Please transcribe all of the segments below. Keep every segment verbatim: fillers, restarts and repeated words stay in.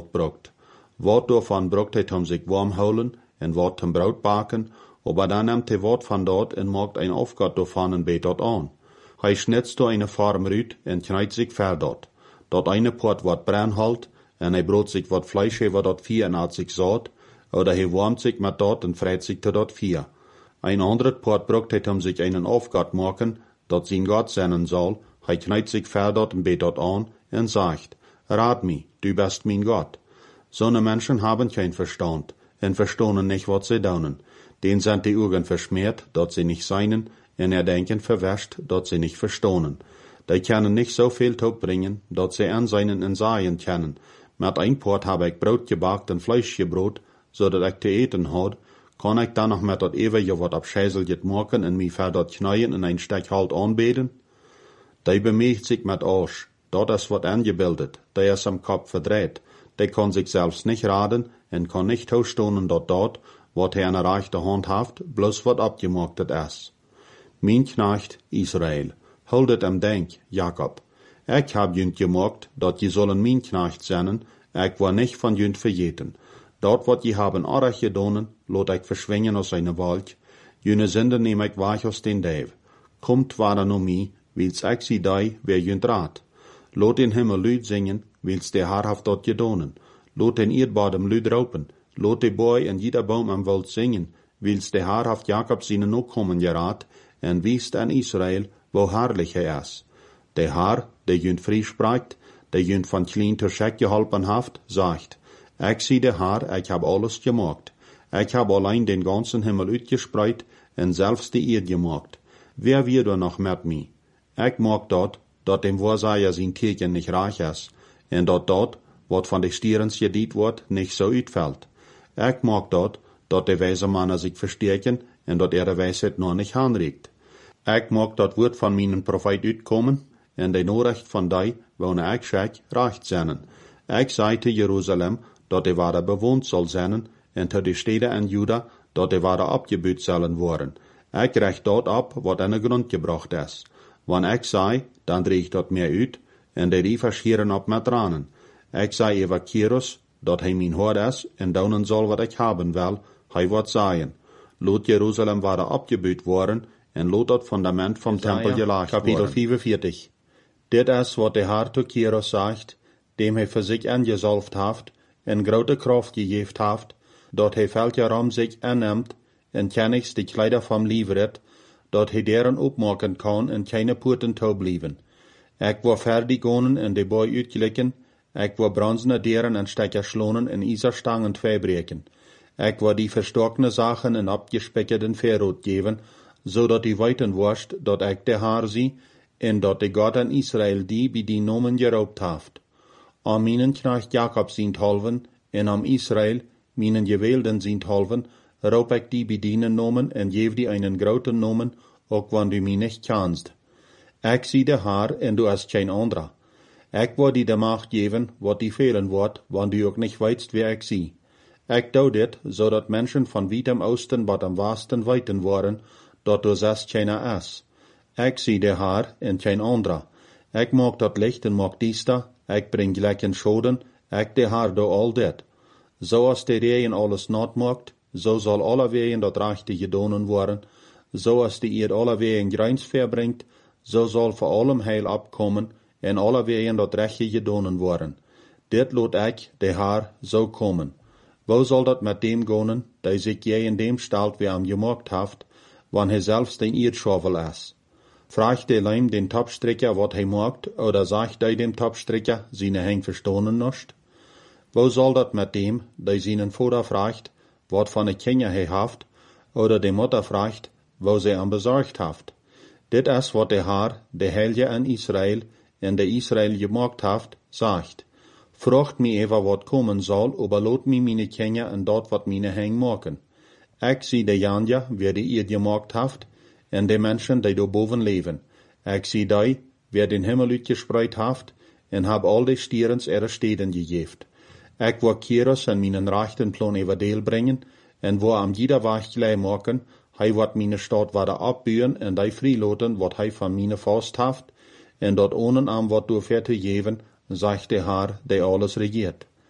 brukt. Wat daarvan brukt hij om zich warm houden en wat zum brood baken, aber dan neemt hij wat van dort en maakt een afgat daarvan en beet dat aan. Hij schnitzt door een farm uit en knijdt zich ver dort. Dat eine pot wat brenn halt, en hij brood zich wat vlees over dat vier en had zich zout, oder hij warmt zich met dat en vreit zich te dat vier. Ein anderes pot brukt hij om zich einen afgat maken, dat zijn God zijn zal, hij knijdt zich ver dort en beet dat aan, en zegt, raad mij, du bist mijn God. Zo'n mensen hebben geen verstand, en verstonen niet wat ze doen. Den sind die Augen verschmiert, dat ze niet seinen, en er denken verwäscht, dat ze niet verstonen. Die können nicht so viel Tod bringen, dat ze an seinen en saaien können. Met ein Port habe ich Brot gebakt en Fleisch gebrot, so dat ich te eten had, kann ich dann noch mit dat ewige wat abscheiselget maken en mich ver dat knäien in ein Stück halt anbeten? Die bemächt sich mit Arsch, dat is wat angebildet, die is am Kopf verdreht, die kann sich selbst nicht raden en kann nicht toestonen dat dat, wat hij in der rechte Hand haft, bloß wat abgemaktet is. Mijn Knecht Israel, holdet am denk, Jakob. Ich hab jünt gemacht, dat je sollen mijn Knecht zijn, ich war nicht von jünt vergeten. Dat wat je haben arg gedonen, lot ich verschwingen aus seine Wald, jüne Sünde nehm ich weich aus den Däv. Kommt ware no mi, wils ich sie dei, wer jünt rat. Lot den Himmel Lüd singen, wils der Haar haft dat gedonen. Lot den Erdbadem Lüd raupen. Lot de boy en jeder Baum am Wald singen, wils der Haar haft Jakob seine no kommen gerat, en wiest an Israel, wo herrlich er is. Der Haar, der jünt frie spricht, der jünt von klein zur Scheck geholpen haft, sagt, ich sie der Haar, ich hab alles gemacht. Ich hab allein den ganzen Himmel uitgespreit en selbst die Erde gemacht. Wer wird da noch mit mir? Ich mag dort, dat dem Wahrsager sein Kirchen nicht reich is, en dat dort, wat von de Stierens gediet wordt, nicht so uitfällt. Ich mag dort, dat de weise Männer sich verstärken en dat ihre Weisheit noch nicht anregt. Ich mag dat Wort von meinen Prophet uitkommen en de Nachricht von dei, wonen ich schek, recht zijn. Ich sei te Jerusalem, dat de ware bewohnt soll zijn, en te de steden in Juda, dat de ware abgebüht sollen worden. Ich recht dort ab, wat in de grond gebracht is. Wann ich sei, dan dreig dat meer uit, en de die verschieren op met tranen. Ich sei Eva Kyrus, dat hij mijn hoor is, en donen zal wat ik haben wil, hij wat zeggen. Lot Jerusalem ware abgebüht worden, en lot dat fundament vom Tempel gelagt worden. Kapitel vierundvierzig. Dit is wat de Heer tot Kyrus sagt, dem hij voor zich aangesalft haft, en grote kracht gegeven haft, dat hij velke ram zich aanneemt, en kennigs de kleider vom liefert, dat hij deren opmaken kan en keine poorten toe blijven. Ik wil fertig gaan en de boy uitgelikken, ik wil bronzene deren en stekker schlonen en iserstangen tweebreken. Ik wil die verstokene Sachen en abgespekkerden Verrot geven, zodat die weten worst, dat ik de Haar zie, en dat de God in Israel die bij die nomen geroopt haft. Am meinen Knecht Jakob sind halven, en am Israel, meinen Gewählten sind halven, roep ik die bedienen nomen en geef die einen groten nomen, ook wann du mich nicht kannst. Ik zie de Haar en du hast geen andra. Ik wil die de Macht geven, wat die fehlen wordt, wann du ook nicht weißt, wer ik zie. Ik doe dit, zodat mensen van weit am Osten wat am Westen weten worden, dat du zest keiner is. Ik zie de Haar en geen andra. Ik maak dat licht en maak diesta, ik breng gelijken schoden, ik de Haar doe al dit. Zoals de regen alles nat maakt, zo zal alle wegen dat rechte gedonen worden, zoals de eerd alle wegen grijns verbrengt, zo zal voor allem heil abkomen, en alle wegen dat rechte gedonen worden. Dit loot ik, de Haar, zo komen. Wo zal dat met dem gaan, die zich jij in dem stelt wie am gemaakt haft, wann hij zelfs den Erdschauvel is? Vraagt de Leim den Topstricker wat hij maakt, oder sagt hij dem Topstricker, seine heng verstonen nicht? Wo zal dat met dem, die seinen Vater vraagt, wat van de Kinder hij haft, oder de Mutter vraagt, wo sie am besorgt haft? Dit is wat de Haar, de Heilige in Israel, en de Israel gemaakt haft, sagt. Vraagt mi even wat komen zal, aber lot mi meine Kinder en dat wat meine heng maken. Ik zie de Janja, wer de eerd gemaakt haft, en de mensen die daarboven leven. Ik zie die, wer den Himmel uitgespreid haft, en hab al de stierens ihre steden gegeven. Ik wil Kyrus en mijn rechten plan even deel brengen, en wo am jeder Weg gleich maken, hij wat meine stad wade abburen, en die vrijloten wat hij van meine vast haft, en dat ohne am wat door te geven, zegt de Haar, die alles regiert.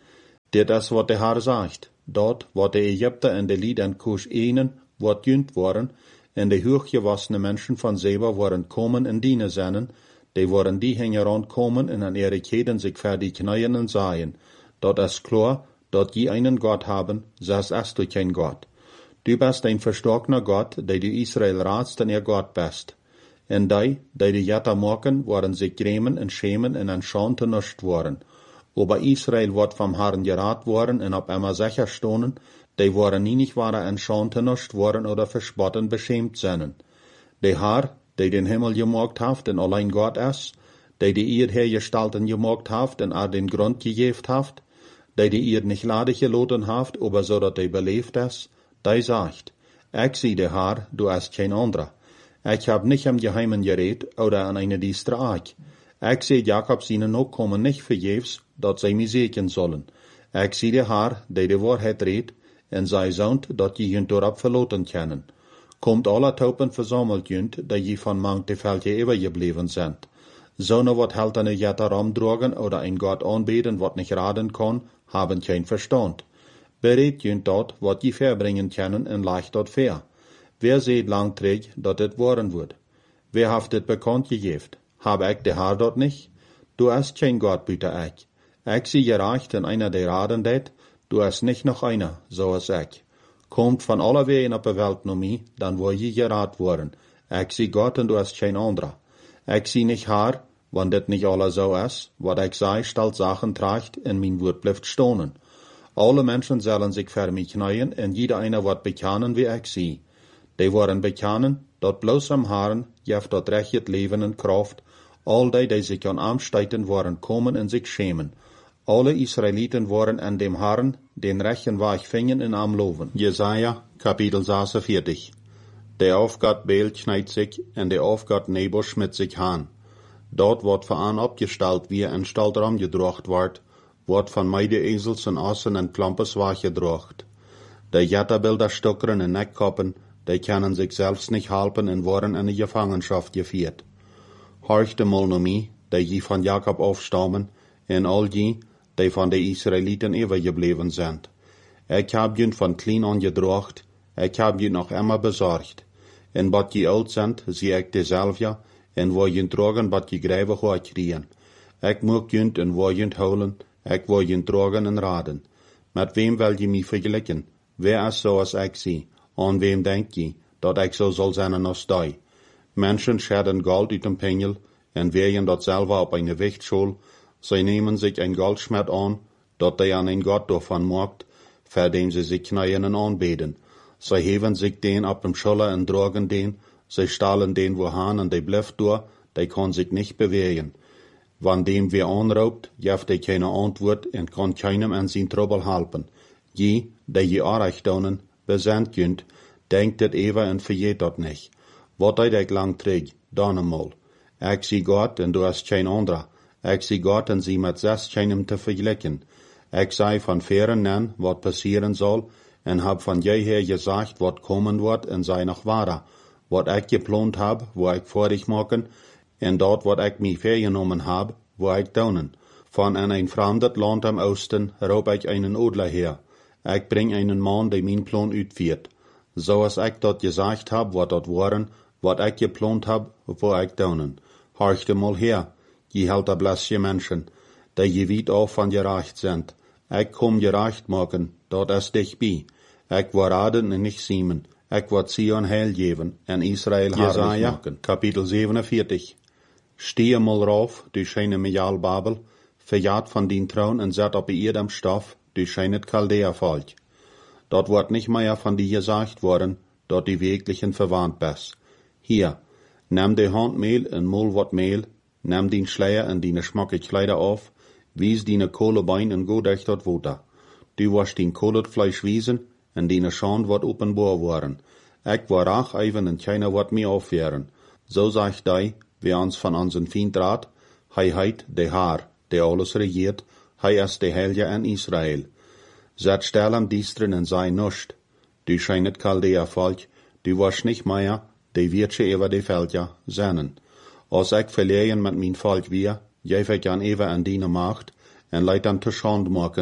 Dit is wat de Herr sagt. Dort, wat de Ägypter en de Lied en Kusch einen, wat jünt waren, en de hooggewassene mensen van Seba waren komen en dienen zijn, die waren die hingeran komen en aan ihre Keden sich fertig knien en sagen, dat is klar, dat je einen Gott haben, sas hast du kein Gott. Du bist ein verstorkener Gott, der du Israel ratst en ihr Gott bist. En die, die die Jetta morgen, waren sich grämen en schämen en an Schante nischt waren. Aber Israel wird vom Herrn gerat worden en op immer sicher stonen, die waren nie nicht waren an Schante nischt worden oder verspotten beschämt seinen. Der Herr, der den Himmel gemacht haft en allein Gott ist, der die Erd hergestalten gemacht haft en er den Grund gegeben haft, der die Erd nicht ladig geloten haft, aber so dat die beleeft ist, der sagt, ich sieh der Herr, du hast kein anderer. Ich hab nicht am Geheimen geredet oder an eine diestre Ark. Ich seh Jakob seine Nachkommen nicht vergebens, dat sie mich segnen sollen. Ich sieh der Herr, der die Wahrheit redet, en sei saunt, dat je jünt dorab verloten können. Kommt alle Taupen versammelt jünt, da je von manch de Velje übergeblieben sind. Sonne wat halt eine Jetta rumdrogen oder ein Gott anbeten, wat nicht raten kann, haben kein Verstand. Berät jünt dort, wat je verbringen können, en leicht dort fair. Wer seht langträg, dat het worden wird? Wer haft het bekannt gegeben? Hab ich de Herr dort nicht? Du hast kein Gott, bitte ich. Ich sie gereicht in einer der Raden det, du hast nicht noch einer, so als ich. Kommt von aller Wegen op de Welt nur mi, dann wo je gerat worden. Ich sie Gott und du hast kein anderer. Ich sie nicht Herr, wann det nicht alle so ist, wat ich sei, stalt Sachen tragt, en mein Wort bleibt stonen. Alle Menschen sollen sich für mich knien, en jeder einer wird bekennen, wie ich sie. Die waren bekennen, dat bloß am Herrn, jeft dat recht Leben en Kraft, all die, die sich an Amsteiten waren kommen en sich schämen. Alle Israeliten waren an dem Herrn, den rechten Weg fingen en am loven. Jesaja, Kapitel sechsundvierzig. Der Aufgott Beel schneit sich, en der Aufgott Nebo schmidt sich han. Dort wird von abgestalt, wie ein Staltraum gedrocht wird, wird von Meideesels en Assen en Klampes weggedrocht. Der Jetterbilder stockeren en Neckkoppen, die können sich selbst nicht halten und worden in die Gefangenschaft geführt. Horch de Molnomie, die je von Jakob aufstammen, en all die, die von den Israeliten übergeblieben sind. Ich hab jünt von klein an gedrocht, ich hab jünt noch immer besorgt. En wat je alt sind, zie ich dezelfde, en wo jünt drogen, wat je grijven gaat kriegen. Ich moet jünt en wo jünt holen, ich wo jünt drogen en raden. Met wem wil je mich vergelijken? Wer is so als ich zie? An wem denk je, dat ik zo zal zijn als die? Menschen scheiden Gold uit een pengel en werjen dat selber op eine Wichtschule. Sie nehmen sich ein Goldschmied an, dat die an ein Gott davon macht, für den sie sich knien en anbeten. Sie heben sich den ab dem Scholler en drogen den, sie stahlen den wohan en die bleibt durch, die kann sich nicht bewegen. Wann dem wer anraubt, jeft die keine Antwort en kann keinem an sein Trouble helfen. Je, die je Arrecht donen, besendt jünt, denkt het ever en vergeet dat nicht. Wat hij ik lang trägt, dan eenmaal. Ik zie Gott en du hast kein anderer. Ik zie Gott en sie met zes keinem te vergelijken. Ik zei van veren nen wat passieren zal, en hab van jeher gesagt wat kommen wordt en sei noch wahrer. Wat ik geplant hab, wo ik vorig maken, en dat wat ik mij vergenomen hab, wo ik donen. Van in een vreemd land am Osten roep ik einen Odler her. Ik bring einen Mann, der mein Plan uitviert. So als ik dat gesagt hab, wat dat waren, wat ik geplant hab, wo ik donen. Horchte mal her, je halt a blasje Menschen, die je weet auf van gerecht sind. Ik kom gerecht maken, dat is dich bi. Ik war raden en nicht siemen. Ik war Zion heil geven, en Israel heilig maken. Kapitel zevenenveertig. Stehe mal rauf, du scheine Mejal Babel, verjaat van dien troon en zet op iedem stof, du scheinet Chaldea volk. Dort wordt nicht mehr von dir gesagt worden, dat die wirklichen verwandt bist. Hier, nimm de Hand Mehl en mol wat Mehl, nimm den Schleier en die schmacke Kleider auf, wies die Kohlebein en go durch dat Water. Du wirst den Kohletfleisch wiesen, en die Schand wat openbaar worden. Ik war rach even en keiner wat mir aufwehren. So sagt die, wer uns von unseren Feind rat, hei heit de Haar, der alles regiert, hei ist de Helge en Israel. Zet stel am Diestren en sei nuscht. Du scheinet Chaldea volk, du warst nicht mehr, de wird je ever de Velja sennen. Als ik verleien met mijn volk weer, geef ik aan even aan die macht, en leid dan te schand maken,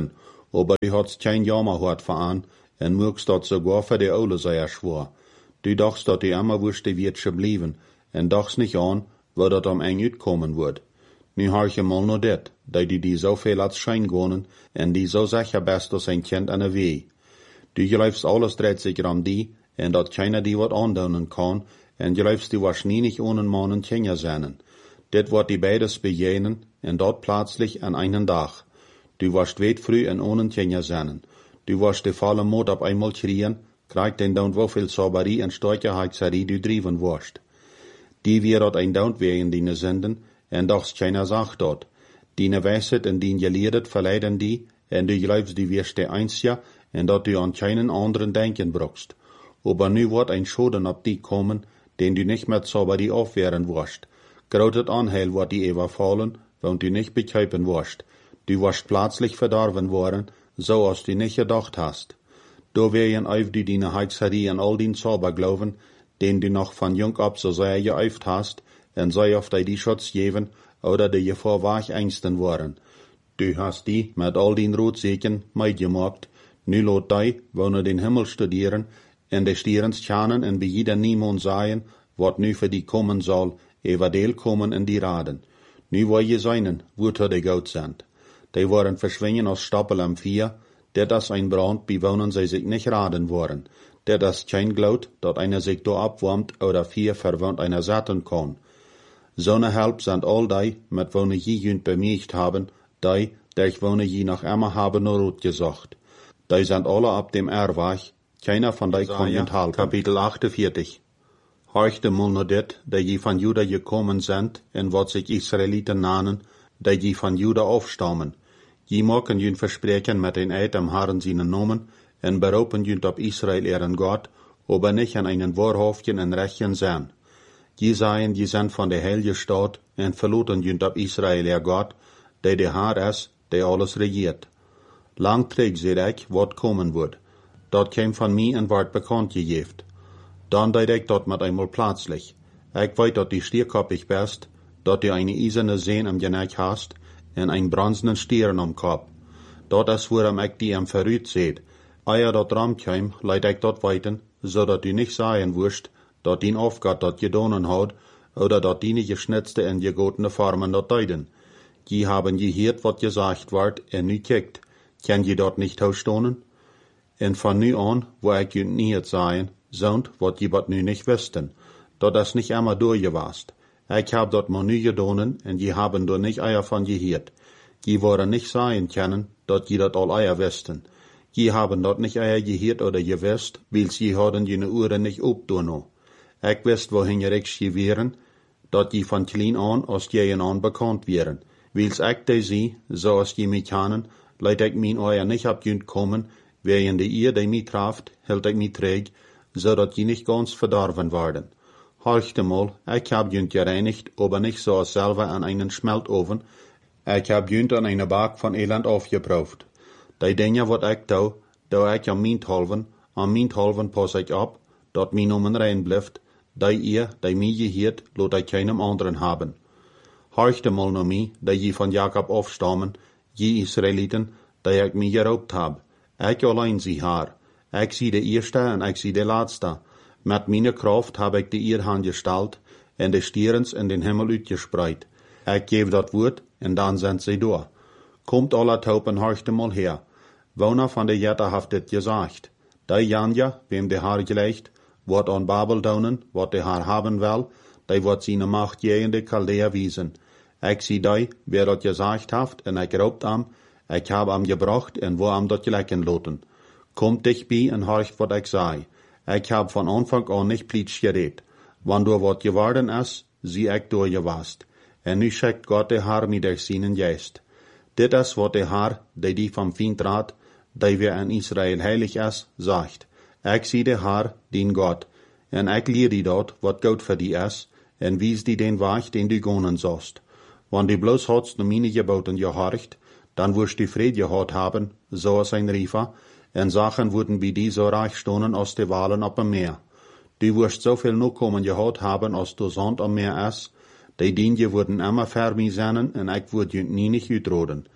aber du hast kein Jammer hört veran, en mögst dort sogar für die Ole sei schwor. Du dachtst, dat die immer wusste wird geblieben, en dachts nicht an, wo dat am eng uitkommen wird. Nu har je mal nur dit, dat die die so viel als schein gonen, en die so sicher best als ein Kind an der Weh. Du geloofst alles dreht sich um die, en dat keiner die wat aandoen kan, en geloofst du was nie nicht ohne Mannen Kinder seinen. Dit wordt die beides bejenen, en dort plötzlich an einen Tag. Du warst weit früh en ohne Kinder seinen. Du warst die volle Mut auf einmal kriegen, kriegt den daunt wofel Sauberie en Steuerhexerie du driven warst. Die wir dort ein daunt wegen die senden, en dochs keiner sagt dort. Die Weisheit en die gelehrt verleiden die, en du glaubst die wirst der Einzige, en dat du an keinen anderen denken brauchst. Aber nu wird ein Schaden ab die kommen, den du nicht mehr Sauberie aufwehren wirst. Grotet Anheil wird die Eva fallen, wenn du nicht begreifen wirst. Du wirst plötzlich verdorben worden, so als du nicht gedacht hast. Da werden auf die deine Hexerie und all den Zauber glauben, den du noch von jung ab so sehr geäuft hast, und sei auf die Schutz geben, oder die Gefahr wach Ängsten waren. Du hast die mit all den Rotseken meidgemacht, nu lot die, wo den Himmel studieren, en de stierens schanen en bei jeder niemand seien, wat nu für die kommen soll, evadeel kommen in die Raden. Nu wo je seinen, wo die Gout sind. Die waren verschwingen aus Stapel am Vier, der das ein Brand bewohnen sie sich nicht raden wollen, der das kein glaut, dat einer sich do abwärmt oder vier verwöhnt einer satten kann. So ne Help sind all die, mit wo ne je jünd bemerkt haben, die, der ich wo ne je nach immer haben nur rot gesagt. Die sind alle ab dem Erwach, keiner von die kann jünd halten. Kapitel achtundvierzig. Horchte mal nur dit, die je von Juda gekommen sind, en wat sich Israeliten nannen, die je von Juda aufstammen. Je maken jünd versprechen mit den Eid am Herrn seinen Namen, en beroepen jünd op Israel ihren Gott, aber nicht an einen wahrhaftigen en rechten sein. Je seien, je sind von der Heilige Stadt, en verloten jünd op Israel ihr Gott, der der Herr ist, der alles regiert. Lang trägt sie ich, wat kommen wird. Dort käm von mir ein Wort bekannt gegeben. Dann deed ich dort mit einmal plötzlich. Ich weiß, dat die stierkoppig bist, dat du eine eiserne Sehn am Geneck hast, en ein bronzenen Stieren am Kopf. Dort ist, worum ich die am verrüht seht. Eier dort ramkäm, leid ich dort weiten, so dat du nicht sagen wirst, dat die Aufgabe dort gedonen hat, oder dat die nicht geschnitzte en gegotene Formen dort deiden. Die haben gehört, wat gesagt ward, en nu kickt. Kann je dort nicht ausstonen? En von nu an, wo ich jünd nie sein, sind, wat je wat nu nicht wüssten, dat das nicht immer durchgewast. Ich hab dort mal nie gedonen, en je haben dort nicht Eier von gehört. Je waren nicht sein können, dat je dat all Eier wüssten. Je haben dort nicht Eier gehört oder gewusst, wils je hadden je ne Uhren nicht opdoen. Ich wüsst, wohin je rechts je wären, dat je von klein an als jejen an bekannt wären. Wils ich de sie, so als je mich kennen, leid ich mein Eier nicht abjünd kommen, während ihr, die mich traft, hält ich mich träg, so dat je nicht ganz verdorben werden. Horchte mal, ich hab jünd gereinigt, aber nicht so als selber an einen Schmeltofen, ich hab jünd an eine Bak von Elend aufgebraucht. Die Dinge, wat ich tau, da ich am Minthalven, am Minthalven pass ich ab, dat mein Nomen rein blifft, die ihr, die mir gehört, lot ich keinem anderen haben. Horchte mal no mi, die je von Jakob aufstammen, je Israeliten, die ich mir geraubt hab. Ich allein sie haar. Ich sie de Erste en ich sie de Letzte. Mit meiner Kraft hab ich die ihr Hand gestellt, en de Stierens in den Himmel uitgespreid. Ich gebe dat Wort, en dann sind sie da. Kommt alle Taupen horchte mal her. Woner von der Jette haft dit gesagt. Die Janja, wem de Haar gelegt, wird an Babel daunen, wat de Haar haben will, die wird seine Macht je in de Chaldea wiesen. Ich sie die, wer dat gesagt haft, en ich raubt am, ich hab am gebracht, en wo am dat gelecken loten. Kommt dich bei en horcht wat ich sei. Ich hab von Anfang an nicht plitsch geredet. Wann du wat geworden is, sie ich durchgewast. En nu schickt Gott de Haar mit durch seinen Geist. Dit is wat de Haar, die die vom Feind rat, die wir in Israel heilig is, sagt. Ich sie de Haar, den Gott, en ich leer die dort, wat gut für die is, en wies die den Weg, den du gonen sollst. Wann die bloß hat's no meine Geboten gehorcht, dann wirst du Fried gehad haben, so als ein Riefer, en Sachen wurden wie die so reich stonen aus de Walen op dem Meer. Du wirst so viel Nachkommen gehad haben, als du Sand am Meer is, die Dinge wurden immer fermi sein, en ich würd jünd nie nicht utroden.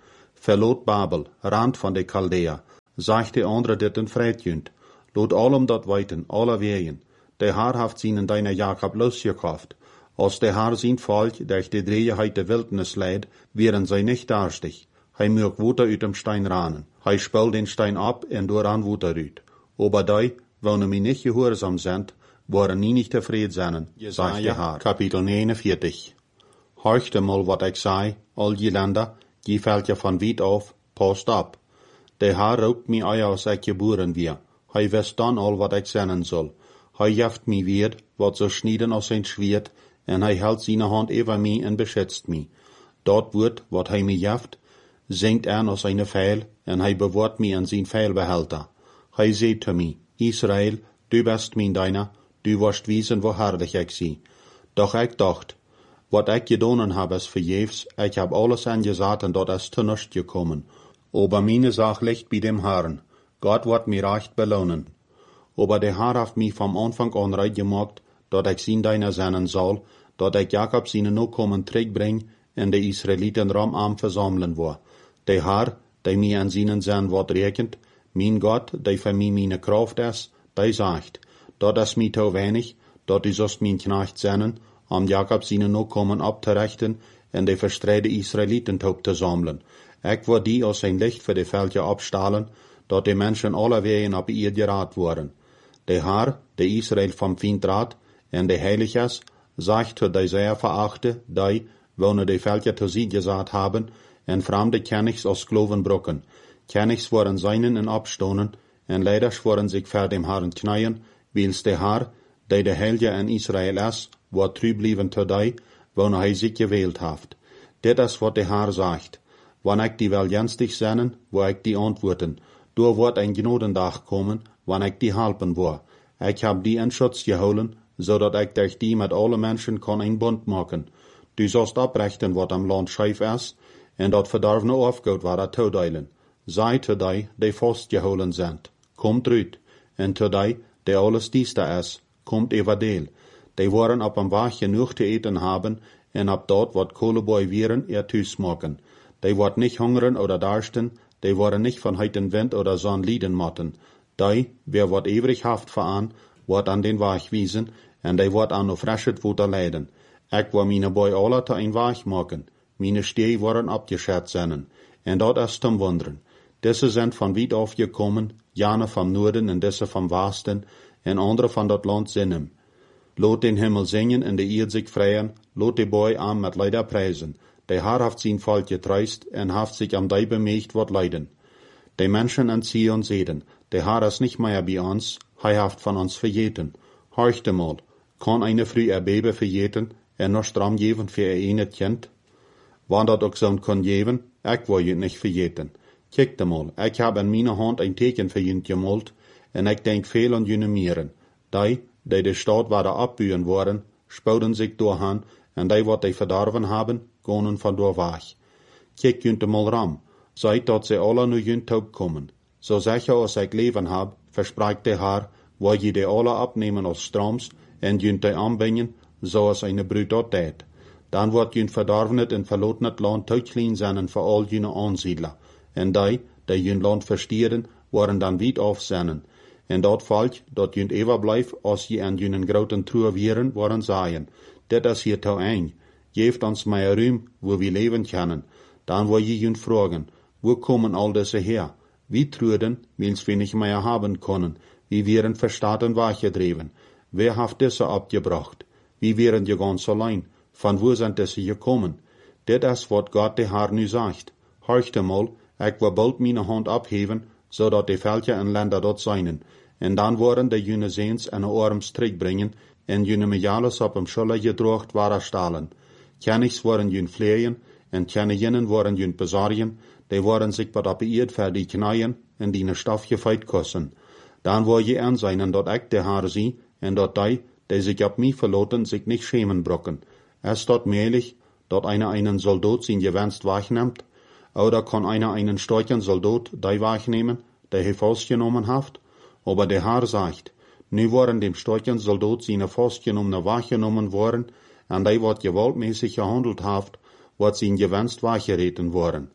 Verlot Babel, Rand van de Chaldea, sagt de andere dit een vreedjunt. Lot allem dat weten, alle wegen. De Haar haft zien deine Jacob losgekauft. Als de Haar zien volk, durch de drieheid de Wildnis leid, wären zij nicht darstig. Hij mögt Wuter uit dem Stein ranen. Hij spult den Stein ab en dooraan Wuter uit. Aber die, wonen mi nicht gehorsam sind, waren nie nicht tevreden zijn, sagt de Haar. Kapitel negenenveertig. Horchte mal wat ik zei, al je Länder, je fällt ja van weit auf, post ab. De Haar roopt mi ei als ik geboren weer. Hij wist dan al wat ik zennen zal. Hij jaft mi weer, wat zo schnieden als zijn schwert, en hij houdt zijn hand over mi en beschützt mi. Dat wordt, wat hij mi jaft, zingt er als een Pfeil, en hij bewaart mi in zijn Pfeilbehälter. Hij zei te mi, Israel, du bist mijn deiner, du wirst wissen, wo herrlich ik zie. Doch ik dacht, wat ik gedaan heb is vergeefs, ik heb alles angezet en dat is te nichts gekommen. Aber meine Sach liegt bei dem Herrn. Gott wird mir recht belohnen. Aber der Herr hat mich vom Anfang an recht gemacht, dat ik zijn deiner sein soll, dat ik Jakob seine Nachkommen terugbring en de Israeliten ram am versammeln war. Der Herr, der mir an seinen sein Wort rekent, mein Gott, der für mich meine Kraft ist, der sagt, dat is mir zu wenig, dat du sollst mein Knecht sein, am Jakob seine Nachkommen abzurechten en de verstreide Israeliten zu sammeln. Ik wil die als een licht voor de veldje abstalen, dat de mensen alle wegen op ihr geraad worden. De Haar, de Israël vom Feindraad, en de heilig is, zegt tot de zeer verachte, die, wonen de veldje te zich gezet hebben, en vreemde kennigs als kloven brokken. Kennigs worden zijnen en opstonen, en leiders worden zich voor dem Herrn knieën, wils de Haar, die de heilige in Israël is, wordt trouw blijven tot die, wonen hij zich gewählt heeft. Dit is wat de Haar zegt. Wanneer ik die wel jenstig zennen, wil ik die antwoorden. Door wordt een genodendag komen, wanneer ik die helpen wil. Ik heb die in schutz gehouden, zodat ik durch die met alle mensen kan een bond maken. Du sollst abrichten wat am land scheef is, en dat verdorvene afgoed waar toedelen. Zij te die, die vastgehouden zijn, komt eruit, en te die, die alles dieste is, komt everdeel. Die worden op een weg genoeg te eten hebben, en op dat wat kohleboy wieren er thuis maken. Die wordt nicht hungern oder darsten, die worden nicht von heuten Wind oder Sonn lieden motten. Die, wer wat ewig haft veraan, wordt an den Weg wiesen, en die wordt an no frisches Water leiden. Ik wil meine boy alle te een Weg maken. Meine Stee worden abgeschert zijn. En dat is zum Wundern. Diese sind von weit auf gekommen, jane vom Norden en diese vom Westen, en andere von dat Land zinnen. Lot den Himmel singen en de Erde sich freien, lot de boy aan met Leider preisen. De Herr haft zijn volk getreist en haft sich am die bemächt wat leiden. De Menschen in Zion sehen, de Herr is nicht mehr bei uns, hij haft von uns vergeten. Horchte mal, kann eine früh erbebe vergeten en noch stram geven für ihr enet Kind? Wann dat ook zo'n kon geven, ik wil je nicht vergeten. Kijk mal, ik heb in meine Hand ein Teken für jent gemalt, en ik denk veel an jene mieren. Die, die de Stadt waar abbuhen worden, spouden sich doorhan, en die wat die verdorven hebben, gonen van door weg. Kijk jent mal ram, seit dat ze alle nu jent opkomen. Zo zeg je als ik leven heb, verspreekt de Haar, wil je die alle abnemen als stroms, en jent die aanbrengen, zoals een bruid dat deed. Dan wordt jent verdorvenet en verlotenet land uitklein zijn voor al jene aansiedler. En die, die jent land verstieren, worden dan weit auf zijn. En dat volk, dat jent ever blijft, als je aan jenen groten truur wieren, worden zeggen, dit is hier te eng. Geeft ons meer ruim, wo wir leven können. Dan wil je jent vragen, wo kommen all diese her? Wie truden, wils wir nicht mehr haben können? Wie wären verstaten weggedreven? Wer hat diese abgebracht? Wie wären die ganz allein? Von wo sind diese gekommen? Dit is wat Gott de Herr nu sagt. Horchte mal, ik wil bald meine Hand abheben, zodat de Völker en Länder dort seien. En dan worden de jene Seens en Orms terugbringen, en jene Mejales op hem Schulle gedrocht waren stalen. Kennigs worden jun vleien, en kenne jenen worden jun bezorgen, die worden sich wat op eerd voor die knieën, en die ne stof gefeit kosten. Dan wil je aan zijn dat ik de Herr zie, en dat die, die sich op mij verloten, sich nicht schämen brocken. Ist dat möglich, dat einer einen Soldat sein Gewenst wahrnimmt? Oder kann einer einen starken Soldat die wahrnehmen, der er festgenommen hat? Aber der Herr sagt, nu worden dem starken Soldat seine festgenommene wahrgenommen worden, und die wat gewaltmäßig gehandelt haft, wat sein Gewenst wahrgereten worden.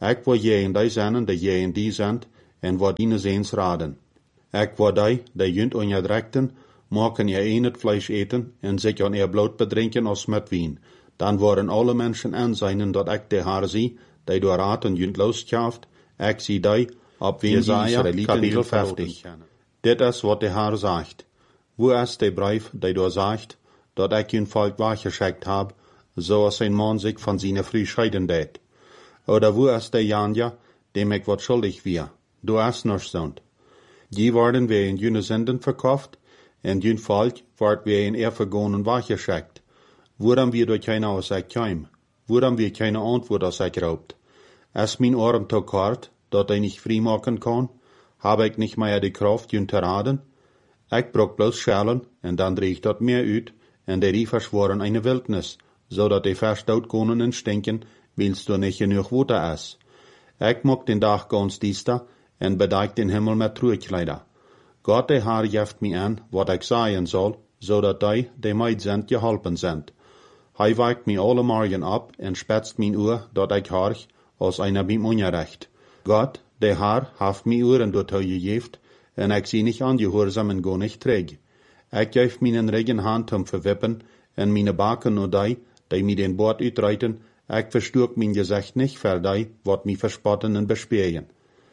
Ik wil jij en die zijn, die jij en die zijn, en wat die eens raden. Ik wil die, die junt on je drekten, maken je een het vlees eten, en zich aan ihr bloed bedrinken als met wien. Dan worden alle mensen aanzien dat ik de haar zie, die door raten junt losschaft, ik zie die, op wie die Israëlieten kapitel vijftig. Dit is wat de haar zegt. Wo is de brief, die door zegt, dat ik hun volk weggeschickt heb, zoals een man zich van zijn vrouw scheiden deed? Oder wo is de Janja, dem ik wat schuldig weer? Du is nog zo'n. Die worden wir in jene Sünden verkauft, en jün Volk wordt wir in er vergonen weggeschickt. Waarom wir durch keine Aussage keim? Waarom wir keine Antwort aus euch raubt? Ist mein Arm zu kort, dat ich nicht frei machen kann? Habe ich nicht mehr die Kraft, jün zu raden? Ich brauch bloß Schellen, en dann dreh ich dort mehr uit, en der die verschworen eine Wildnis, so dat die fast doodkonen en stinken, willst du nicht genug Water is. Ich mag den Tag ganz diester, en bedeik den Himmel met Truekleider. Gott der Herr jeft mir an, wat ich sagen soll, so dat die, die meid sind, geholpen sind. Hij weikt mir alle Morgen ab en spetzt mein Ohr, dat ich horch, als einer beim Unrecht. Gott, der Herr, haft mir Ohren dort gegeft, en ich sie nicht angehorsam en go nicht träg. Ich gef meinen regen Hand zum Verwippen, en meine Baken nur die, die mir den Bord uitreiten, ich versturk mein Gesicht nicht für die, wat mi verspotten en bespähen.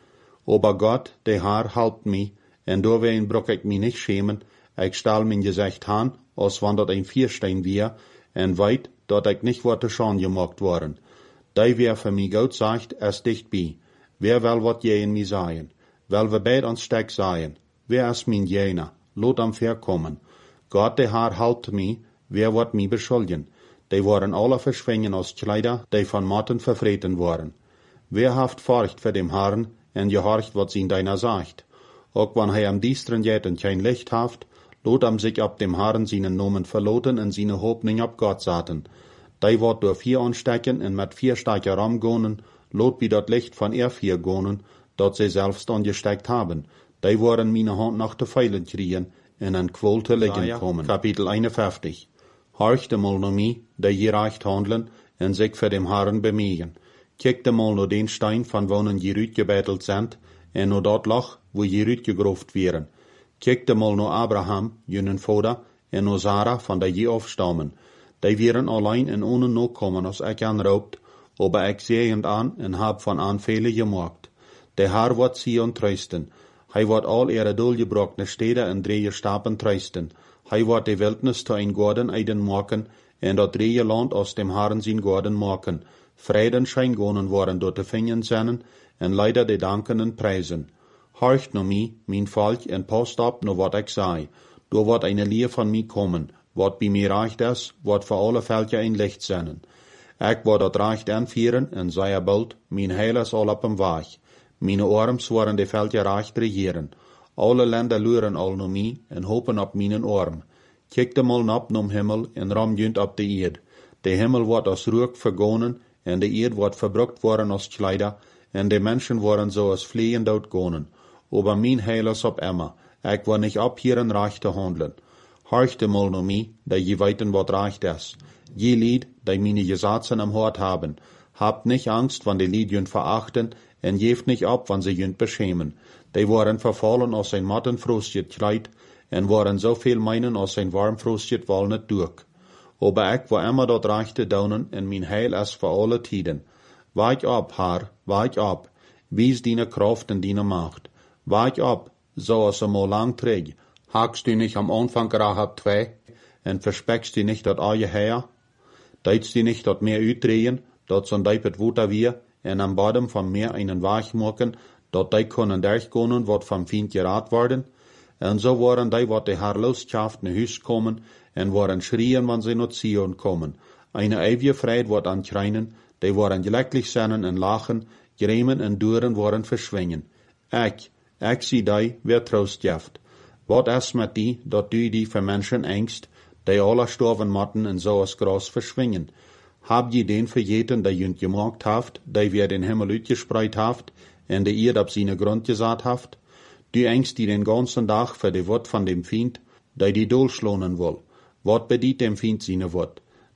Aber Gott, der Herr, halpt mi, en doorwegen brok ich mi nicht schämen, ich stahl mein Gesicht han, als wann dat ein Vierstein wär, en weit, dat ich nicht wat schon gemacht worden. Die wer für mi Gott sagt, es dicht bi. Wer will wat je in mi sagen? Will wir beid ans Steck sagen? Wer is min jener? Lot am verkommen. Gott der Herr halt mi, wer wat mi beschuldigen? Die waren alle verschwingen als Kleider, die von Matten verfreten waren. Wer haft Furcht für dem Herrn, en gehorcht wat sie deiner sagt? Auch wann hij am diesteren Jäten kein Licht haft, lot am sich ab dem Herrn seinen Nomen verloten en seine Hoffnung ab Gott saten. Die wird durch vier anstecken en met vier Steiger ramgonen, lot wie dat Licht von er vier gonen, dat sie selbst angesteckt haben. Die waren meine Hand nach de Pfeilen kriegen en an Quol te liggen kommen. Kapitel einundfünfzig. Horchte mal no mi, die gerecht handeln en sich für dem Herrn bemühen. Kijkte mal no den Stein van wonen je uitgebeiteld sind, en no dat Loch, wo je uitgegroft wären. Kijkte mal no Abraham, jenen Vater, en no Sarah van der je afstammen. Die wären allein en ohne no kommen, als ik anraubt, aber ik sehend an en hab van aanvelen gemaakt. Der Herr wird sie und trösten. Hij wird all ihre doelgebrochene Städte en dreie Stapen trösten. Hij wird die Wildnis zu ein Gorden eiden maken, en dat dreie Land aus dem Herrn sein Gorden maken. Frieden schein gonen worden door de vingen zennen, en leider de dankenden preisen. Horcht no mi, mein Volk, en post op no wat ik zei. Do wordt eine Leer van mi kommen, wat bij mir reicht is, wat voor alle Völker ein Licht zennen. Ik word dat recht anvieren, en zei er bald, mijn heil is al op hem weg. Meine Arms worden de Völker recht regieren. Alle Länder luren al no mi, en hopen op mijn arm. Kijk de mal op nom Himmel, en ram junt op de eerd. De Himmel wordt als rook vergonen, en de eerd wordt verbrukt worden als Kleider, en de mensen worden zo als vliegen doodgonen. Aber mijn heil is op Emma. Ik wil niet op hier een recht te handelen. Horchte mal no mi, dat je weten wat recht is. Je lied, die meine Gesetze am Hort haben. Habt nicht Angst, wann die Lied jünt verachten, en geeft nicht ab, wann sie jünt beschämen. Die waren verfallen aus ein mattenfrostet Kleid, en waren so viel meinen aus ein warmfrostet Walnut durch. Aber ik war immer dort rechte daunen, en mein Heil is voor alle Tiden. Wach ab, Herr, wach ab. Wies deine Kraft en deine Macht. Wach ab, so als er mal lang träg. Hakst du nicht am Anfang Rahab zwei, en verspeckst du nicht dat alle her? Deitst du nicht dat Meer uitdrehen, dat son deipet Wuter wir, en am Bodem vom Meer einen Weg machen, dat die können durchgehen, wat vom Feind gerat worden? En so waren die, wat de Herr lostschaft ne Hus kommen, en waren schrien, wann sie not Zion kommen. Eine ewige Freude wordt ankreinen, die waren glücklich sein en lachen, Grämen en Duren waren verschwingen. Ik, ik zie die, wer Trost jaft. Wat is met die, dat du die für Menschen engst, die alle storven matten en so als Gras verschwingen? Hab je den vergeten, die jünt gemaakt haft, die wer den Himmel uitgespreid haft, en die Erd op seine Grund gesaat haft? Du engst die den ganzen Tag für die Wort von dem Feind, die die doolschlonen will. Wat bediet dem Feind seine Wort?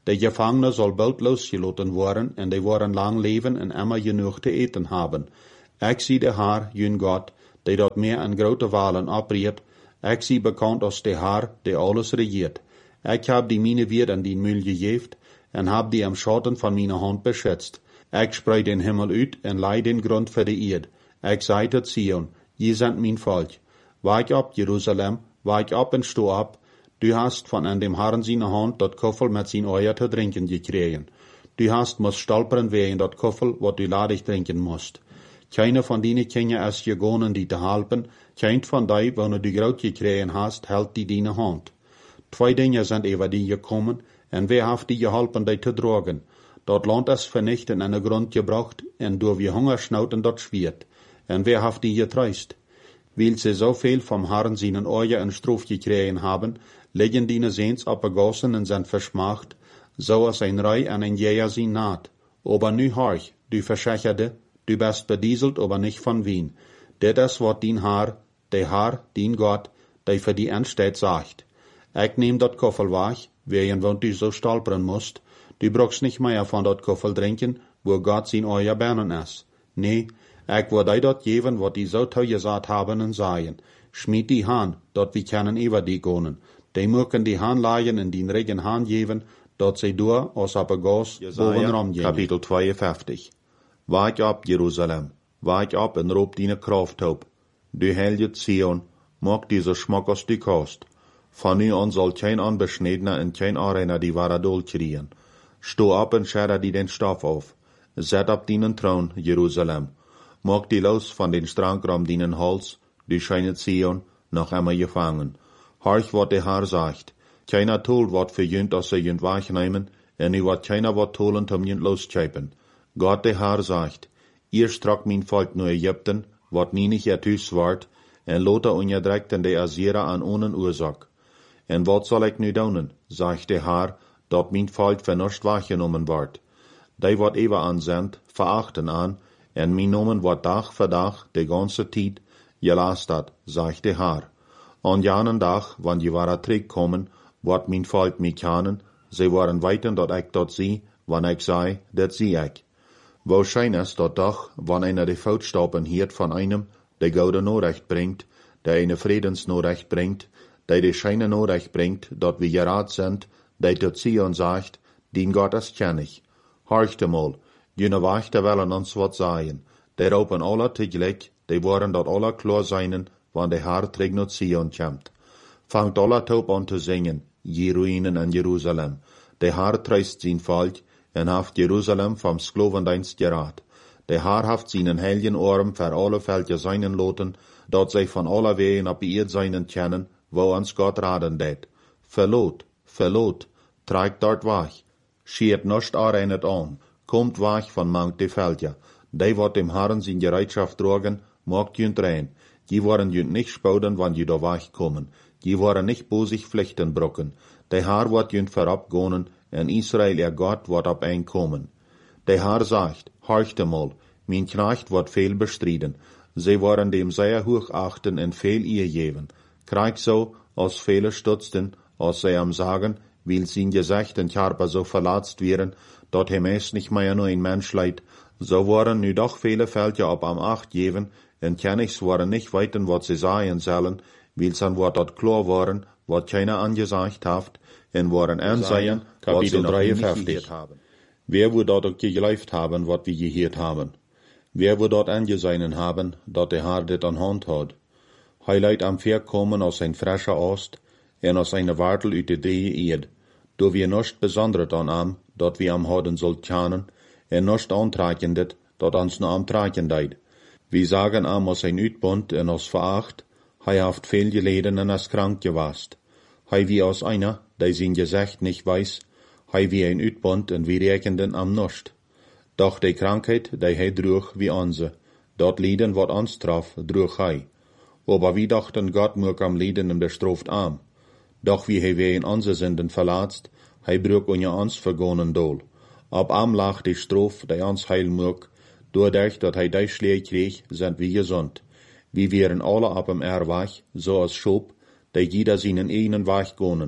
De Gefangene soll bald losgelaten worden, en die worden lang leven en immer genoeg te eten haben. Ik zie de Haar, jun God, die dat meer en grote walen opreert. Ik zie bekend als de Haar, die alles regiert. Ik heb die mine weer in die mul gegeven, en heb die am Schatten van mijn hand beschützt. Ik spreid den Himmel uit, en leid den Grund für de Erd. Ik zei tot Sion, je zijn mijn volk. Wijk op, Jeruzalem, wijk op en sto op. Du hast von an dem Herrn seine Hand dat Koffel mit sein Eier te drinken gekregen. Du hast muss stolpern wegen dat Koffel, wat du ladig trinken musst. Keine von dine Kinder ist gegangen, die te helpen. Kein von die, wanneer du groot gekregen hast, hält die deine Hand. Zwei Dinge sind über die gekommen, en wer hat die geholpen, die te dragen? Dat Land ist vernichtet in den Grund gebracht, en door wie Hungersnoten dat schwert. En wer hat die getreust? Weil sie so viel vom Herrn seinen Eier in Straf gekregen haben, liggen die Seens abgegossen und sind verschmacht, so als ein Rei an ein Jäger sie naht. Aber nu horch, du Verschächerte, du bist bedieselt, aber nicht von Wien. Dit is wat dien Haar, de Haar, dien Gott, die für die Endsteht sagt. Ich nehm dat Koffel weg, wegen wo du so stolpern musst. Du brauchst nicht mehr von dat Koffel trinken, wo Gott sein Eier bernen ist. Nee, ich will dir dat geben, wat die so teuer gesagt haben und sagen. Schmied die Hand, dat wir können über die gehen. Die mögen die Hand leihen in den regen Hand geben, dat sie durch aus aber Gas boven rumgehen. Kapitel zweiundfünfzig. Wijk op, Jerusalem, wijk op en roep die kraft op. Du heilige Zion, mag diese Schmack aus die Kost. Von nu an soll kein Anbeschneidener und kein Arena die wahre Dol kriegen. Sto ab und scherre die den Stoff auf. Zet op dienen Thron, Jerusalem. Mag die los von den Strangram dienen Hals, du scheine Zion, noch immer gefangen. Horch, wat der Herr sagt. Keiner tol wat für jünd, als sie jünd wegnehmen, en nu wat keiner wat tolen, um jünd loschepen. Gott der Herr sagt, ihr strak mein Volk nur Ägypten, wat nie nicht ertüs ward, en lote ungedreckt in de Assyrer an ohnen Ursache. En wat soll ich nu doen, sagt der Herr, dat mein Volk vernuscht wahrgenommen ward. Die wat ewer ansendt, verachten an, en mein Nomen wat Tag für Tag, de ganze Tijd, gelast hat, sagt der Herr. An janen Tag, wann die wahre Trick kommen, wat mein Volk mich kennen, sie waren weiten, dat ich dort sie, wann ich sei, dat sie ich. Wahrscheinlich ist dat Tag, wann einer die Voetstappen hiert von einem, der goude Nachricht bringt, der eine Friedensnachricht bringt, der die scheine Nachricht bringt, dat wir gerat sind, der zu Zion sagt, dien Gott ist kennig. Horchte mal, jene Wachte wollen uns wat sagen, der ropen alle tegelijk, die wollen dat alle klar seinen, wann der Herr terug naar Zion kommt. Fangt alle taub an zu singen, je Ruinen an Jerusalem. Der Herr treist sein Volk, en haft Jerusalem vom Sklavendienst gerat. Der Herr haft seinen heiligen Arm für alle Völker seinen loten, dat sie von aller Wegen ab ihr seinen kennen, wo uns Gott raden det. Verlot, verlot, trägt dort weg. Schiert nicht areinet an, kommt weg von manch die Völker. Die, wat dem Herrn sein Gereitschaft tragen, mag jünd rein. Die waren jünd nicht spauden, wann die da wegkommen. Die waren nicht bosig Pflichten brocken. Der Herr wat jünd verabgonen, en Israel ihr Gott wat ab einkommen. Der Herr sagt, horchte mal, mein Knecht wat viel bestriden. Sie waren dem sehr hoch achten en viel ihr geben. Krieg so, als viele stutzten, als sie am sagen, weil sein Gesicht und Körper so verlatzt wären, dort hem es nicht mehr nur ein Mensch leid, so waren nu doch viele Völker ab am Acht geben, en Königs waren nicht weiten, wat sie sagen sollen, weil san wat dort klar waren, wat keiner angesagt haft, en waren ansehen, Kapitel dreiundfünfzig. Wer wo dort geläuft haben, wat wir gehört haben? Wer wo dort angesehen haben, dat der Herr dit an Hand hat? Hij leidt am Ver kommen aus ein frischer Ost, en aus einer Wartel uit de die Erd, do wir nicht besonders an am, dat wir am Hoden sollt kennen, en nicht antragen dit, dat ans nur am tragen deit. Wir sagen am aus ein Uitbund en aus veracht, hij haft viel geleden en as krank gewast. Hij wie aus einer, der sein Gesicht nicht weiß, hij wie ein Uitbund en wir rekenden am nicht. Doch die Krankheit, die hij droeg wie onze, dat Lieden wat ons traf, droeg hij. Aber wir dachten, Gott mög am Lieden und bestraft am. Doch wie hij wegen onze Sünden verlatzt, hij brug unja ons vergonen dol. Ab am lag die Straf, die ons heil mög, doordat dat hij die Schläge kreeg, sind wir gesund. Wir wären alle ab am Erwach, so als Schop, die jeder seinen eigenen Weg gonen.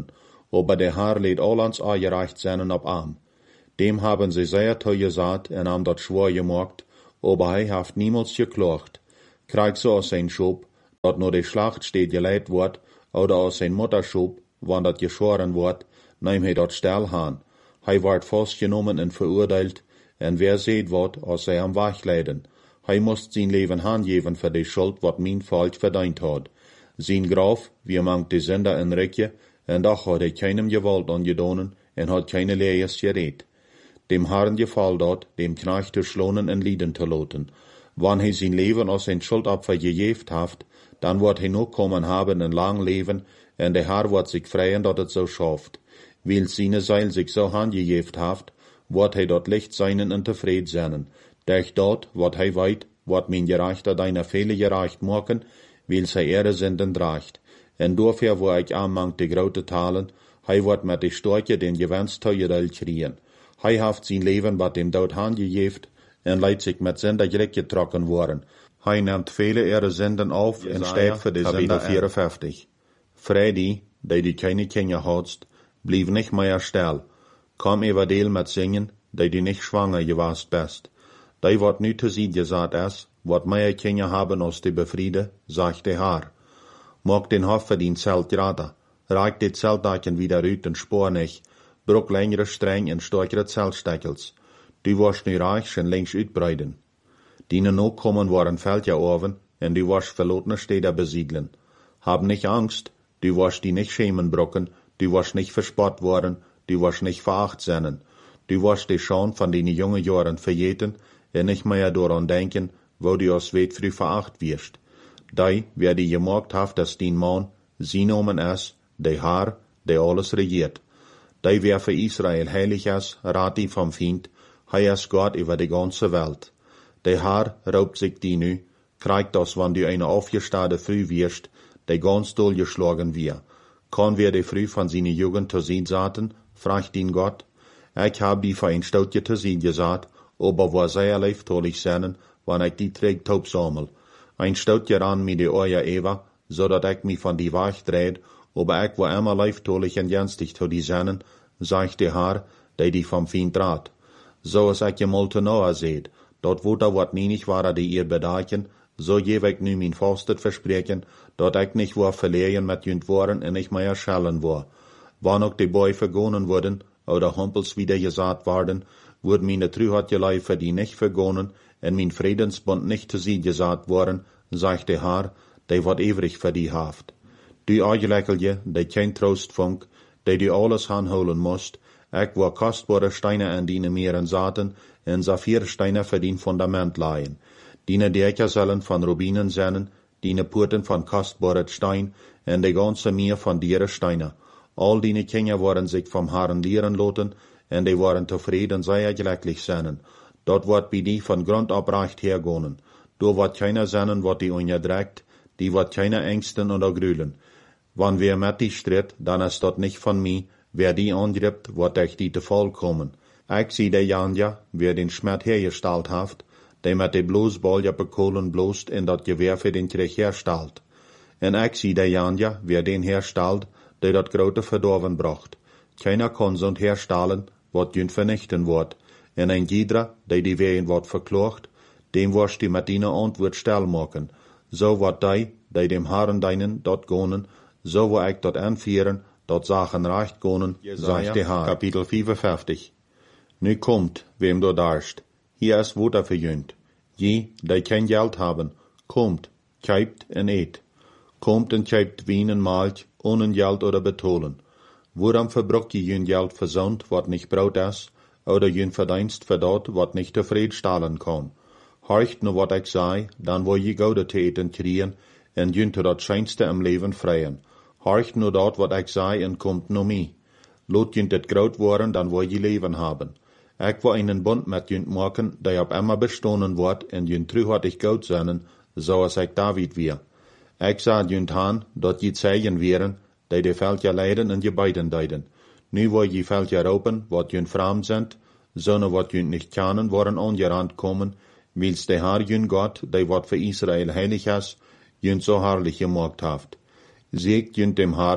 aber der Herr lädt all ans angereicht seinen ab arm. Dem haben sie sehr teuer gesagt en am dat schwor gemacht, aber hij haft niemals geklacht. Krieg so aus sein Schub, dat nur die Schlacht steht geleit wordt, oder aus sein Mutterschub, wann dat geschoren wordt, nehm hij dat stel han. Hij ward vastgenommen en verurteilt, en wer seht wat, als hij am wachleiden. Hij moest zijn leven handgeven voor die schuld wat mijn falsch verdient had. Zijn Graf, wie mangt die Sünder in Rekje, en doch had hij keinem gewalt angedonen, en had keine Lees gereed. Dem Herrn gefall dat, dem Knecht te schlonen en lieden te loten. Wann hij zijn leven als zijn Schuldopfer gejeft haft, dan wordt hij nog komen haben een lang leven, en de Herr wordt zich freien dat het zo schaft. Weil seine Seil sich so handgejeft haft, wordt hij dat licht seinen en tevreden zijn. Durch dat, wat hij weet, wordt mijn gerechter deiner Fehler gerecht maken, weil zij ihre Sünden draagt. En doorver wo ik aanmangt de grote talen, hij wordt met de storke den gewenst teuerel kriegen. Hij haft zijn leven wat dem dood handgejeft, en leidt zich met Sünder gelijk getrokken worden. Hij neemt vele ihre Sünden auf, en steht für die Sünder vierundvijftig. Freddy, die die keine Kinder hadst, blieb nicht mehr still. Komm everdeel met zingen, die die nicht schwanger gewast best. Die wat nu te zien gesagt is, wat mehr Kinder haben als die befriede, sagt der Herr. Mag den Hof für den Zelt gerade, reik die Zeltdaken wieder uit en spoor nicht, brok längere streng en stärkere Zeltsteckels. Du warst nu reich en links uitbreiden. Dine no kommen waren Feldja oven, en du warst verlotene Städte besiedeln. Hab nicht Angst, du warst die nicht schämen brocken, du warst nicht verspott worden, du warst nicht veracht sennen. Du warst die schon von den jungen Jahren verjeten, en nicht mehr daran denken, wo du aus weit früh veracht wirst. Die, wer die gemerkt haft, dass den Mann, sie nomen es, der Herr, der alles regiert. Die, wer für Israel heilig ist, rat die vom Feind, hei ist Gott über die ganze Welt. Der Herr raubt sich die nu, kriegt das, wann du eine aufgestade früh wirst, der ganz doll geschlagen wir. Kann wir die früh von seiner Jugend zu sehen saten, fragt ihn Gott. Ich hab die für ein Stoutje zu sehen gesagt, aber war sehr leiftolig sein, wann ich die trägt taub sammel. Ein Stoutje ran mit die Oja Eva, so dat ich mich von die Wach dreht, aber ich war immer leiftolig und jenstig zu die Sennen, sagt der Herr, der die vom Feind draht. So als ich jemals zu nahe seht, dort wo da wat menig war, die ihr bedachen, so jew ich nu mein Fastet versprechen, dat ich nicht war verlegen mit jünd waren en nicht mehr schellen war. Wann auch die Bäu vergonen wurden, oder Humpels wieder gesagt worden, wurden meine Trühatjelei für die nicht vergonen, en mein Friedensbund nicht zu sie gesagt worden, sagt der Herr, der wat ewig für die haft. Du Eigeleckelje, der kein Trostfunk, der du alles hanholen musst, ich war kostbare Steine an die Meeren saten, en Saphirsteine für den Fundament leihen. Dine Dächer sollen von Rubinen sein, dine Purten von kostbaren Stein, en de ganze Meer von dieren Steine. All dine Kinder waren sich vom Herrn lehren loten, en die waren tevreden sehr glücklich sein. Dort wird bei die von Grund ab recht hergonen. Du wird keiner sein, wat die unterdrückt, die wird keiner ängsten oder grühlen. Wann wer mit die stritt, dann ist dort nicht von mir, wer die angribt, wird euch die te voll kommen. Ich sieh der Janja, wer den Schmerz hergestellt haft, der mit de bloß Bolja bekohlen bloßt in dat Gewehr für den Krieg herstellt. En ich sieh der Janja, wer den herstellt, der dat grote verdorven bracht. Keiner kann so herstellen, wat jünd vernichten wird. En ein jeder, der die Wehen wird verklocht, dem wirst die mit deiner Antwort stell machen. So wat die, die dem Herrn deinen dort gonen, so wo ich dort anführen, dort Sachen recht gonen, sagt der Herr. Kapitel vierundfünfzig. Nu kommt, wem du darst. Hier ist Wutter für jünd. Je, die kein Geld haben, kommt, kauft en eet. Kommt en kauft Wein en Milch, ohne Geld oder betolen. Woran verbrucht je jünd Geld versont, wat nicht braut is, oder jünd verdienst für dort, wat nicht tevreden stellen kann. Horcht nur wat ich sei, dann wo je goude te eten kriegen, en jünd dat scheinste im Leben freien. Horcht nur dort, wat ich sei, en kommt no mi. Lot jünd het groot worden, dann wo je Leben haben. Ich will einen Bund mit jünd machen, der ab immer bestohnen wird, en jünd trühartig gut sein, so als ich David wir. Ich sah jünd han, dat je zeigen wären, die de Feldja leiden en je beiden deiden. Nu wo je Feldja ropen, wat jünd fremd sind, sonne wat jünd nicht kennen, waren angerannt kommen, wils de Herr jünd Gott, der wat für Israel heilig is, jünd so herrlich gemacht haft. Seegt jünd dem Herrn,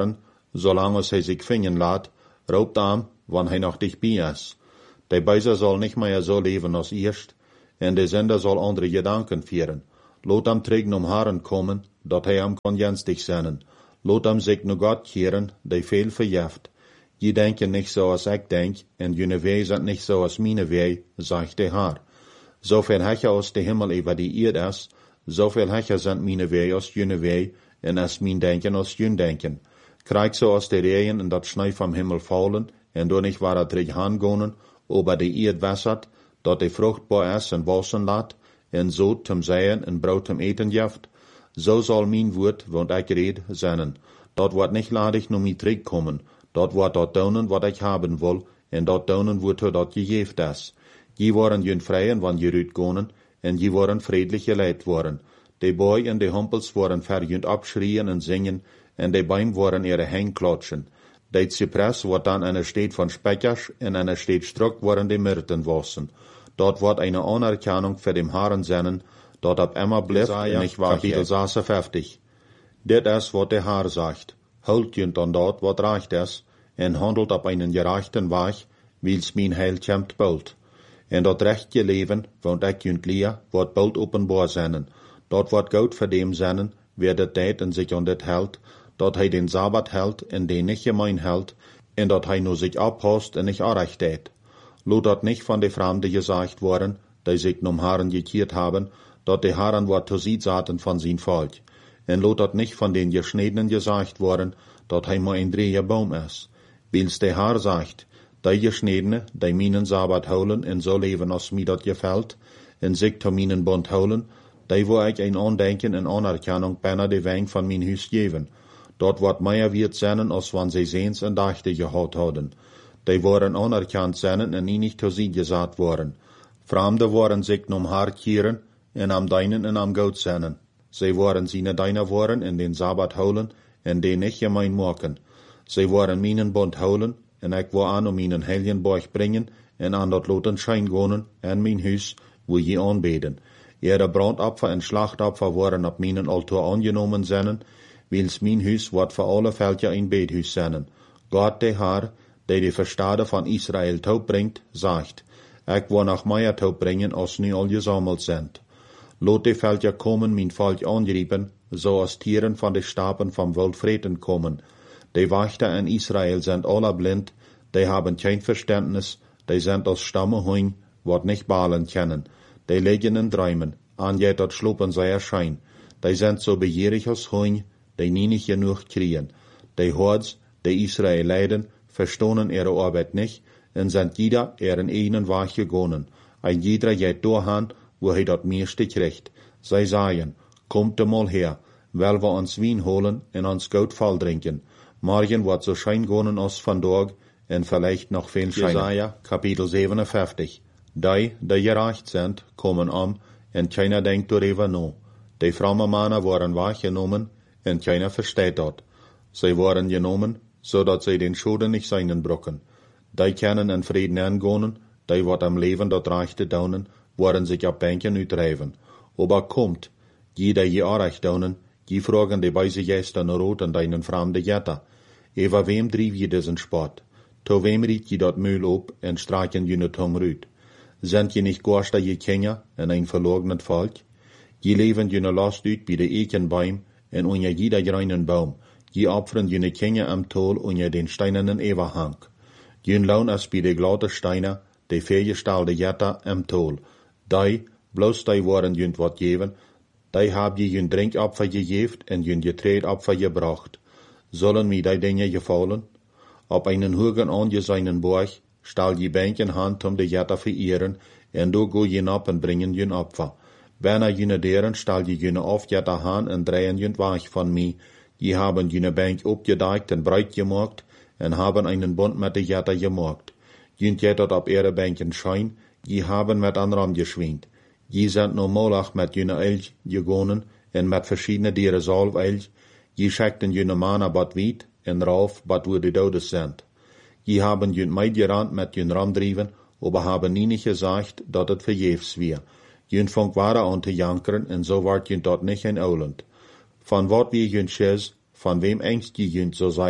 Solange hij sich finden laat, raubt am, wann hij noch dich bij is. De Beiser soll nicht mehr so leben als erst, en de Sender soll andere Gedanken führen. Lot am trägen um Haaren kommen, dat hij am konjenstig zijn. Lot am sich nu Gott kehren, de veel verjeft. Je denken nicht so als ik denk, en jene wei sind nicht so als meine wei, sagt de Haar. Zoveel hecher aus de Himmel über die Erde is, zoveel hecher sind meine wei als jene wei, en as mein denken als jün denken. Krijg so als de Regen en dat Schnee vom Himmel fallen, en door nicht waar het rich hangonen, over de Erde wässert, dat de fruchtbaar is en wassen laat, en zo zum Säen en brood zum Eten jaft, so soll mein Wort, wat ik red, zijn. Dat wordt nicht ladig nur mi terugkommen, dat wordt dat doen wat ik haben wil, en dat doen wordt dat gegeeft is. Je waren jün vrijen wann je uitgonen, en je waren friedlich geleid worden. De boy en de humpels waren verjünd abschrien en zingen, en de Beim waren ihre Hengklatschen. De Zypress wordt dan eine Steed van Spechers, en eine Steed Struck waren de Myrten wassen. Dort wordt eine Anerkennung für dem Haaren sennen, dort ab Emma blieb, en ich war Kapitel zesenvijftig. Dit is wat de Haar sagt. Holt jünd an dort, wat reicht es, en handelt op einen gerechten Weg, wils mijn heil kämmt bald. En dat rechtje leven, want ik jünd leer, wordt bald openbaar zijn. Dat wordt goud voor dem zijn, wer dat deed en zich aan dit held, dat hij den Sabbat held en den nicht gemein held, en dat hij nur sich abpasst en nicht arecht deed. Lot dat nicht von de Fremden gesagt worden, die sich num Haaren gekiert haben, dat de Haaren wat zu sie zaten von sein Volk. En lot dat nicht von den Geschniedenen gesagt worden, dat hij maar ein dreher Baum is. Wils de Haar sagt, die Geschniedene, die minen Sabbat holen en so leven als mir dat gefällt, en sich zu minen Bund holen, die wo ich ein Andenken en Anerkennung bijna de Weng von mein Huis geven. Dort wordt meer wird zijn als wann sie sehens en dachte gehad hadden. Die waren anerkannt zijn en niet zu sie gesagt worden. Fremde waren sich num Haar kieren en am deinen en am goud zijn. Sie waren seine deiner waren en den Sabbat holen en den nicht gemein maken. Sie waren minen Bund holen en ik war an um minen heiligen Borg bringen en an dat loten Schein gonen en mijn huis, wo je aanbeden. Ihre Brandopfer en Schlachtopfer waren op minen Altar angenomen zijn, wils mijn huis wordt voor alle Völker ein Bethuis zijn. Gott de Haar, die de Verstade van Israel taub bringt, sagt, ik wil nog meer taub bringen, als nu al gesammelt sind. Lot de Völker kommen mijn Volk angrieben, so als Tieren van de Stapen vom Wild vreten kommen. De Wachter in Israel sind alle blind, die haben kein Verständnis, die sind als Stamme Huing, wat nicht balen kennen. Die liegen in Träumen, an je dat schlupen zij erschein. Die sind so begierig als Huing, die nie nicht genug kriegen. Die Hords, die Israel leiden, verstonen ihre Arbeit nicht, en sind jeder ihren eigenen Weg gegangen. Ein jeder geht durchhan, wo hij dat meeste kriegt. Zij sagen, kommt mal her, weil wir uns Wien holen en ons goud voll trinken. Morgen wird so schein gonen als vandaag, en vielleicht noch viel scheiner. Jesaja, Kapitel zevenenvijftig. Die, die gerecht sind, kommen um, en keiner denkt darüber nach. Die fromme Männer waren wahrgenommen, en keiner versteht dat. Sie waren genommen, so dat sie den Schulden nicht seinen brocken. Die können in Frieden angehen, die wat am Leben dat rechte daunen, waren sich ab Bänken uitreiven. Aber kommt, die die je arecht daunen, die fragen die weise Gäste nur rot an deinen fremde Jetter. Eva wem drief je diesen Sport? To wem riet je dat Mühl op en streichen je ne Tung rüt? Sind je nicht Gorster je Kinder en ein verlognet Volk? Je leven je ne last uit bij de Ekenbaum en unja jeder greinen Baum. Je opfern je ne Kinder am Tol unja den steinernen Everhang. Je laun as bij de glatte Steiner, de veergestalde Jetter am Tol. Die, bloos die waren jünd wat geven, die hab je jün Drinkopfer gegeft en jün Getreidopfer gebracht. Sollen mir die Dinge gefallen? Op einen hogen angesehenen Borg stal je Bänken Hand um de Jetter verehren, en do go je op en bringen jün Opfer. Wenn er jüne deren stal je jüne oft Jetter han en drehen jün Wach von mi. Je haben jüne Bänk opgedeikt en breit gemacht, en haben einen Bund mit de Jetter gemacht. Jün Jetter op ihre Bänken schein, je haben met anderen geschwint. Je sind no Molach met jüne Elch gegonen, en met verschiedene dieren Salvelch. Je scheckten jüne Mana bad wiet, en rauf bad wo de Dodes sind. Je haben jün meid gerannt met jün Ramdrieven, aber haben nie nicht gesagt, dat het verjefs wir. Jün fang ware an te jankeren, en so ward jün dort nicht ein Ouland. Van wat wie jün schiz, van wem engst je jün so seier,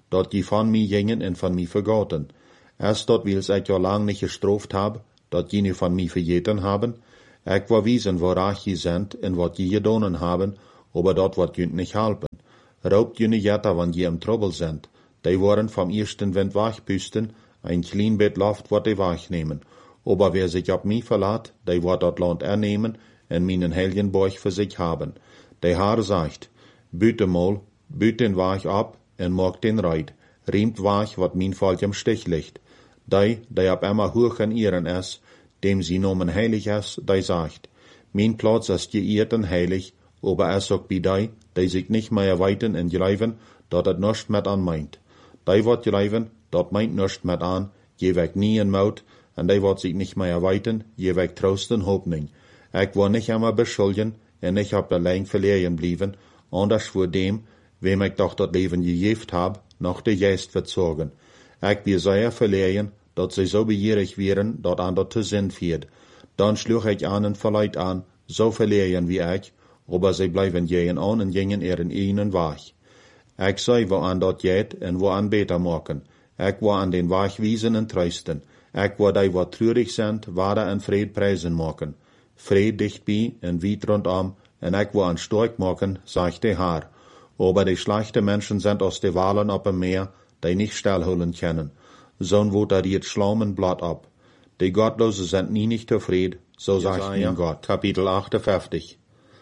dort je von mi gingen en von mi vergoten. Erst dort wils ich ja lang nicht gestraft hab, dort je von mi vergeten haben. Ich war wiesen, woraach je sind en wat je gedonen haben, aber dort wat jünt nicht halpen. Raubt jene Jetta, wann je im Trouble sind. Die waren vom ersten Wind wachpüsten, ein klein Bett Luft wat die wachnehmen. Aber wer sich ab mi verlat, die wat dort Land ernehmen, en minen Helgenborg für sich haben. Der Herr sagt, büte mal, büt den Wach ab, en mag den Reit, riemt Wach, wat min Volk im Stich liegt. Die, die ab immer hoch an ihren es, dem sie nomen heilig es, die sagt, min Platz ist geirrt und heilig, aber es auch bei die, die sich nicht mehr weiten en greifen, dat het nischt met an meint. Die wat greifen, dat meint nischt met an, je weg nie en Maut, en die wat sich nicht mehr weiten, je weg Trost en Hoffnung. Ich war nicht immer beschuldigen, en ich hab allein verlieren blieben, anders vor dem, wem ich doch dat Leben gegeft hab, noch de Geist verzogen. Ich bin sehr verlieren, dat sie so begierig wären, dat an dat te Sinn fiert. Dann schlug ich an und verleid an, so verlieren wie ich, aber sie bleiben jeden an und gingen ihren einen Weg. Ich sei, wo an dat geht en wo an beter machen. Ich war an den Weg wiesen und trösten. Ich war die, wat traurig sind, wade en Fried preisen machen. Fried dicht bei en weit rundum, en ich war an stark machen, sagt der Herr. Aber die schlechte Menschen sind aus de Walen op dem Meer, die nicht stillholen können. So'n wo da riet Schlaumen blatt ab. Die Gottlose sind nie nicht zufrieden, so sagt mein Gott. Kapitel achtundfünfzig.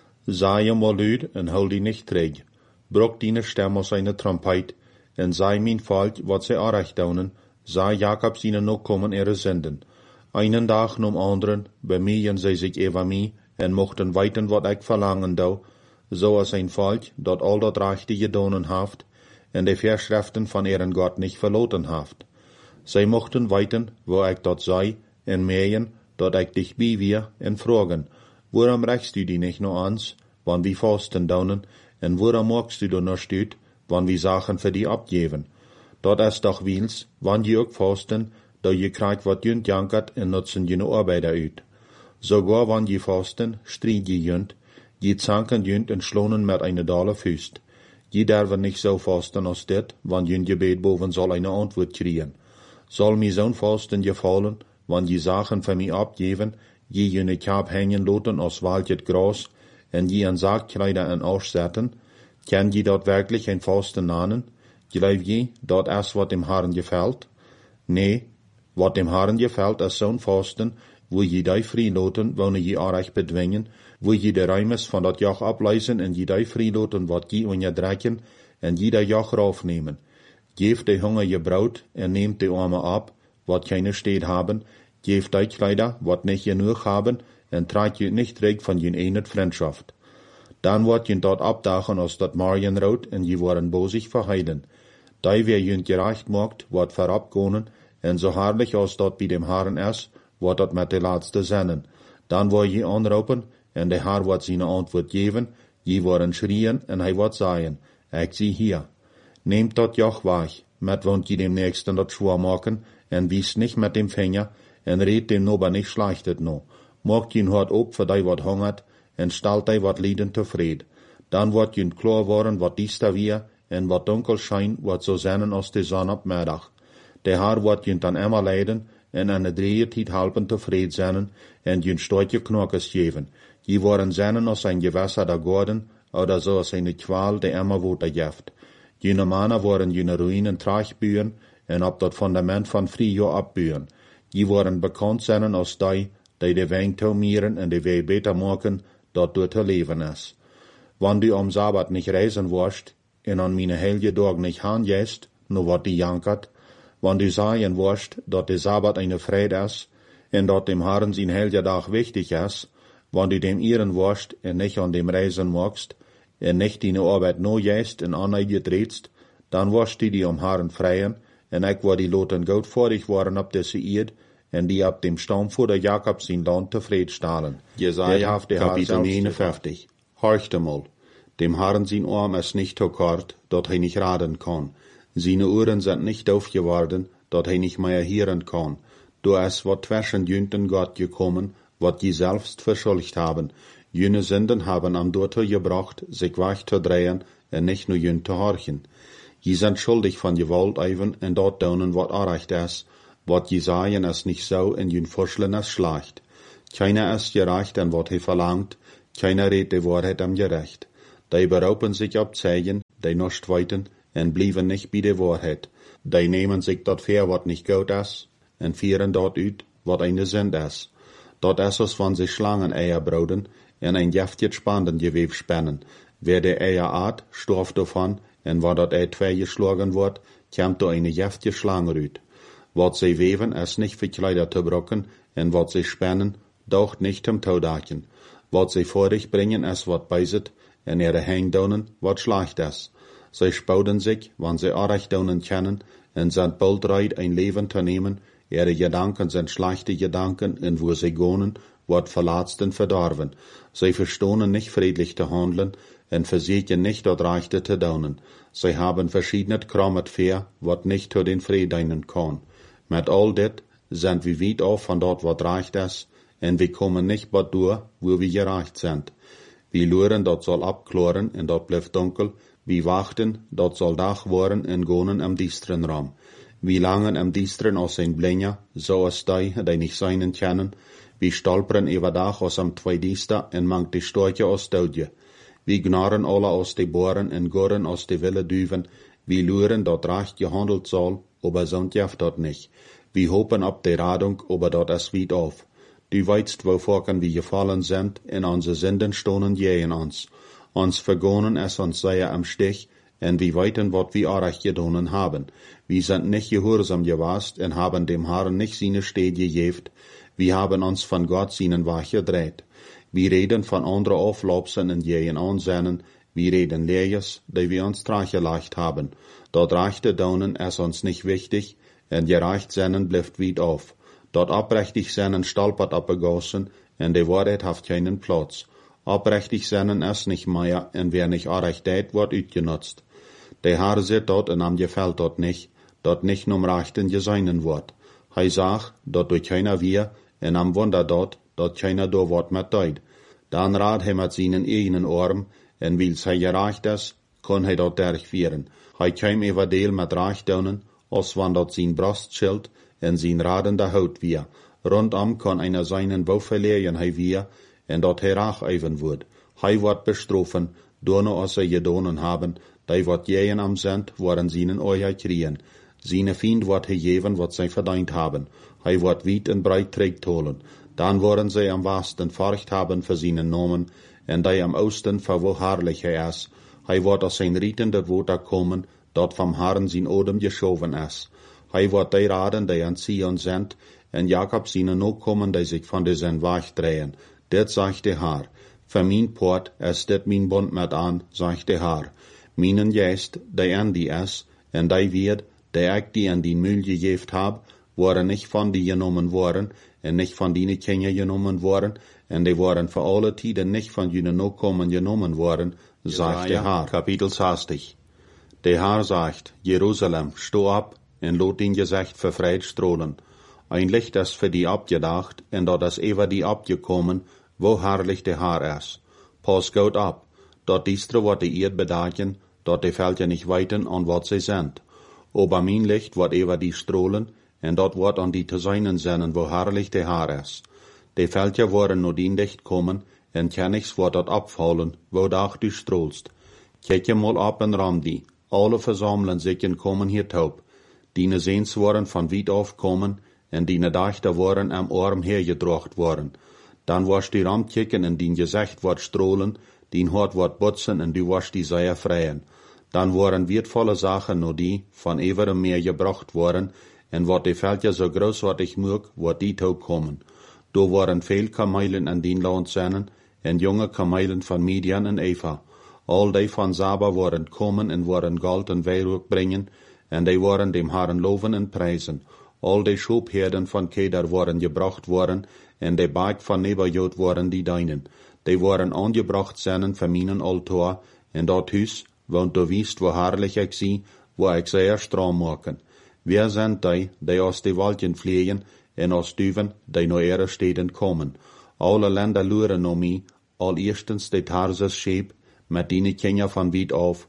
Sei mal lüd en hol die nicht träg. Bruck die Stimme aus einer Trompet, en sei mein Volk, wat sie arecht daunen, sei Jakobs ihnen noch kommen ihre Sünden. Einen Tag nom anderen bemühen sie sich über mich, en mochten weiten, wat ich verlangen dau, so als ein Volk, dat all dat Rechte gedonen haft, en die Verschriften von ihren Gott nicht verloten haft. Sie mochten weiten, wo ich dort sei, en mähen, dat ich dich bei wir, en fragen, warum rächst du die nicht noch ans, wann wir fasten daunen, en warum magst du da noch stüt, wann wir Sachen für die abgeben? Dort ist doch wils, wann die auch fasten, da je kriegt wat jünt jankert en nutzen jene Arbeiter uit. Sogar wann je fasten, stried je jünt, je zanken jünt en schlonen mit eine Dalle Füßt. Je derven nicht so fasten als dit, wann jünt Gebet boven soll eine Antwort kriegen. Soll mi zo'n fasten gefallen, wann je Sachen für mi abgeben, je jene Kap hängen loten aus waldet Gras, en je an Sargkleider en Arsch setzen, kann je dort wirklich ein Fasten nahen? Glaub je, dort ist wat dem Herrn gefällt? Nee, wat dem Herrn gefällt ist zo'n Fasten, wo je die freiloten, wo je arech bedwingen, wo je de Reimes von dat Joch ableisen en je die freiloten, wat je on je drecken, en je de Joch raufnehmen. Geef de Hunger je Braut, en nehmt de Arme ab, wat keine steht haben, geef die Kleider, wat nicht genug haben, en tragt je nicht reg von je eenet Freundschaft. Dan wordt je dort abdachen aus dat Marienrood, en je worden bosig verheiden. Die wer je gerecht macht, wordt verabgonen, en so herrlich aus dort bij dem Herren is, wordt dat met de laatste zennen. Dan wordt je anroepen, en de Herr wordt zijn antwoord geven, je worden schrien, en hij wordt zeggen, ik zie hier. Nehmt dat Joch weg, met wont je dem Nächsten dat schwor maken, en wies nicht met dem Finger, en redt dem Nober nicht schlechtet no. Mocht je hart op voor die wat hungert, en stalt die wat lieden tevreden. Dan wordt je klar worden wat dies da weer, en wat dunkel schijn wat zo zennen als de zon op middag. De Herr wordt je dan immer leiden, en aan de drieërtijd helpen tevreden zijn, en je stootje knokkes geven. Je worden zennen als een gewässer der Gordon, oder so als eine Qual, die immer Water geeft. Jene Männer worden jene Ruinen tragburen, en op dat fundament van Frio abburen. Je worden bekannt zijn als die, die de wijn taumieren en de wei beter maken, dat door te leven is. Wann du am Sabbat nicht reisen wirst, en an meine heilige Tag nicht hangehst, no wat die jankert, wann du sagen wirst, dat de Sabbat eine Fried is, en dat dem Herrn sein heiliger Tag wichtig is, wann du dem ehren wirst, en nicht an dem reisen magst, en nicht deine Arbeit no gehst en anneige drehst, dann wirst du die am Herrn freien, en ik war die loten gut vorig worden op deze Eerd, en die ab dem Stamm vor der Jakob sein Land tevreden stahlen. Jesaja, Kapitel neunundfünfzig. Horchte mal, dem Herrn sein Arm ist nicht so kort, dat hij nicht raden kann. Seine Ohren sind nicht aufgeworden, dat hij nicht mehr hören kann. Du ist wat zwischen jünten Gott gekommen, wat die selbst verschuldigt haben. Jene Sünden haben am Dorte gebracht, sich wach zu drehen, en nicht nur jünt zu horchen. Je sind schuldig van gewalt even en dat doen wat aanrecht is, wat je sagen is niet zo en je vorschelen is schlecht. Keiner ist gerecht an wat hij verlangt, keiner redt die Wahrheit am gerecht. Die beraupen sich op Zeichen, die nicht weiten, en blieben nicht bei der Wahrheit. Die nehmen sich dat ver wat nicht gut is, en vieren dat uit wat eine Sinn is. Dat is als van sich Schlangen Eier broden, en ein jeftiget spannend Gewebe spannen. Wer der Eier aat, storft davon, en waar dat Ei twee geschlagen wordt, komt er eine jeftige Schlange uit. Wat sie weven is nicht für Kleider zu brocken, en wat sie spannen, daucht nicht zum Taudachen. Wat sie vor dich bringen is wat beiset, en ihre Hengdonen wat schlecht is. Sie spouden sich, wann sie Arechdonen kennen, en sind baldreit ein Leben zu nehmen, ihre Gedanken sind schlechte Gedanken, en wo sie gonen, wat verlatzt und verdorven. Sie verstohnen nicht friedlich zu handeln, en versichern nicht dort Rechte zu daunen. Sie haben verschiedene Krammet fair, wat nicht zu den Frieden kann. Mit all dit sind wir weit auf von dort, wat recht ist, en wir kommen nicht bad durch, wo wir gereicht sind. Wir luren, dort soll abkloren, en dort bleibt dunkel. Wir wachten, dort soll Dach worden, en gonen am diestren Raum. Wir langen am diestren aus ein Blinja, so als die, die nicht seinen kennen. Wir stolpern über Dach aus am Zweidiester, en mangt die Storche aus Doudje. Wir gnarren alle aus de Bohren, en gorren aus de Wille Düven. Wir luren, dort recht gehandelt soll, aber sonst jaft dort nicht. Wir hopen ab de Radung, aber dort es weit auf. Du weißt, wovon wir gefallen sind, in unsere Sünden stohnen jähen uns. Uns vergonen es uns sehr am Stich, en wir weiten, wat wir arach gedonen haben. Wir sind nicht gehorsam gewast, en haben dem Herrn nicht seine Stede gegeft. Wir haben uns von Gott seinen Wach gedreht. Wir reden von anderen Auflopsen en jähen Ansennen, wir reden Leers, die wir uns trachgeleicht haben. Dort rechte Donen ist uns nicht wichtig, en gereicht sennen bleibt weit auf. Dort abrechtig sennen stolpert abgegossen, en die Wahrheit haft keinen Platz. Abrechtig sennen ist nicht mehr, en wer nicht arecht deit, wird utgenutzt. Der Herr sieht dort en am gefällt dort nicht, dort nicht num Rechten geseinen wird. Hei sagt, dort durch keiner wir, en am Wunder dort, dort keiner do wird mit deut. Dann rat he mit seinen eigenen Arm, en wils hei gereicht ist, kann hei dort durchführen. Hei keim über Deel mit Reichdonen, als wann dort sein Brustschild, en sein radender Haut wir. Rundum kann einer seinen Bau verlieren hei wir, en dort herach even wird. Hei wird bestrofen, dono als er gedonen haben, die wat jähen am sind, waren seinen Euer kriegen. Seine Fiend wird he geven, wat sie verdient haben. Hei wird weit en breit trägt holen. Dann worden sie am Westen Furcht haben für seinen Namen, en die am Osten für wo herrlich er ist. Hei wird aus sein rietender Woter kommen, dort vom Herrn sein Odem geschoven ist. Hei wird die raden, die an Zion sind, en Jakob seine no kommen, die sich von diesen Wach drehen. Dit sagt der Herr. Für mein Port ist dit mein Bund mit an, sagt der Herr. Meinen Geist, die an die ist, en die wird, die ich die an die Müll gegeft hab, waren nicht von die genommen worden, en nicht von die Kinder genommen worden, en die waren für alle Tiden nicht von jenen no kommen genommen worden, sagt der Herr. Kapitel sechzig. Der Herr sagt, Jerusalem, steh ab, en lot den Gesicht verfreit strahlen. Ein Licht ist für die abgedacht, en dort ist über die abgekommen, wo herrlich der Herr ist. Pass gut ab, dort diestre wird die Erd bedagen, dort die Felder nicht weiten an wat sie sind. Aber mein Licht wird über die strahlen, en dort wird an die zu seinen Sinnen, wo herrlich der Herr ist. Die Felder worden nur den Licht kommen, en kennigs wird dort abfallen, wo dach du strahlst. Kijk je mal ab en Ramdi, alle versammeln sich en kommen hier taub. Diene Sehns worden von weit auf kommen, en diene Dachter worden am Arm hergedrocht worden. Dann warst die Ram kicken en dien Gesicht wird strahlen, dien Hort wird butzen en du warst die Seier freien. Dann waren wertvolle Sachen nur die, von everem Meer gebracht worden, en wat die Felder so großartig mög, wird die taub kommen. Do waren viel Kamelen an dien Land sennen, en junge Kamelen von Midian en Eva. All die von Saba waren kommen en waren Gold en Weihrauch bringen, en die waren dem Herrn loven en preisen. All die Schubherden von Kedar waren gebracht worden, en die Berg von Nebajot waren die deinen. Die waren angebracht seinen für meinen Altar, en dort Hüs, want du wiest, wo herrlich ich sie, wo ich sehr stram machen. Wer sind die, die aus die Waldchen fliehen, en aus Düven, die noch ihre Städten kommen? Alle Länder luren um mich, all erstens die Tarses Schäb, mit denen Kinder von weit auf.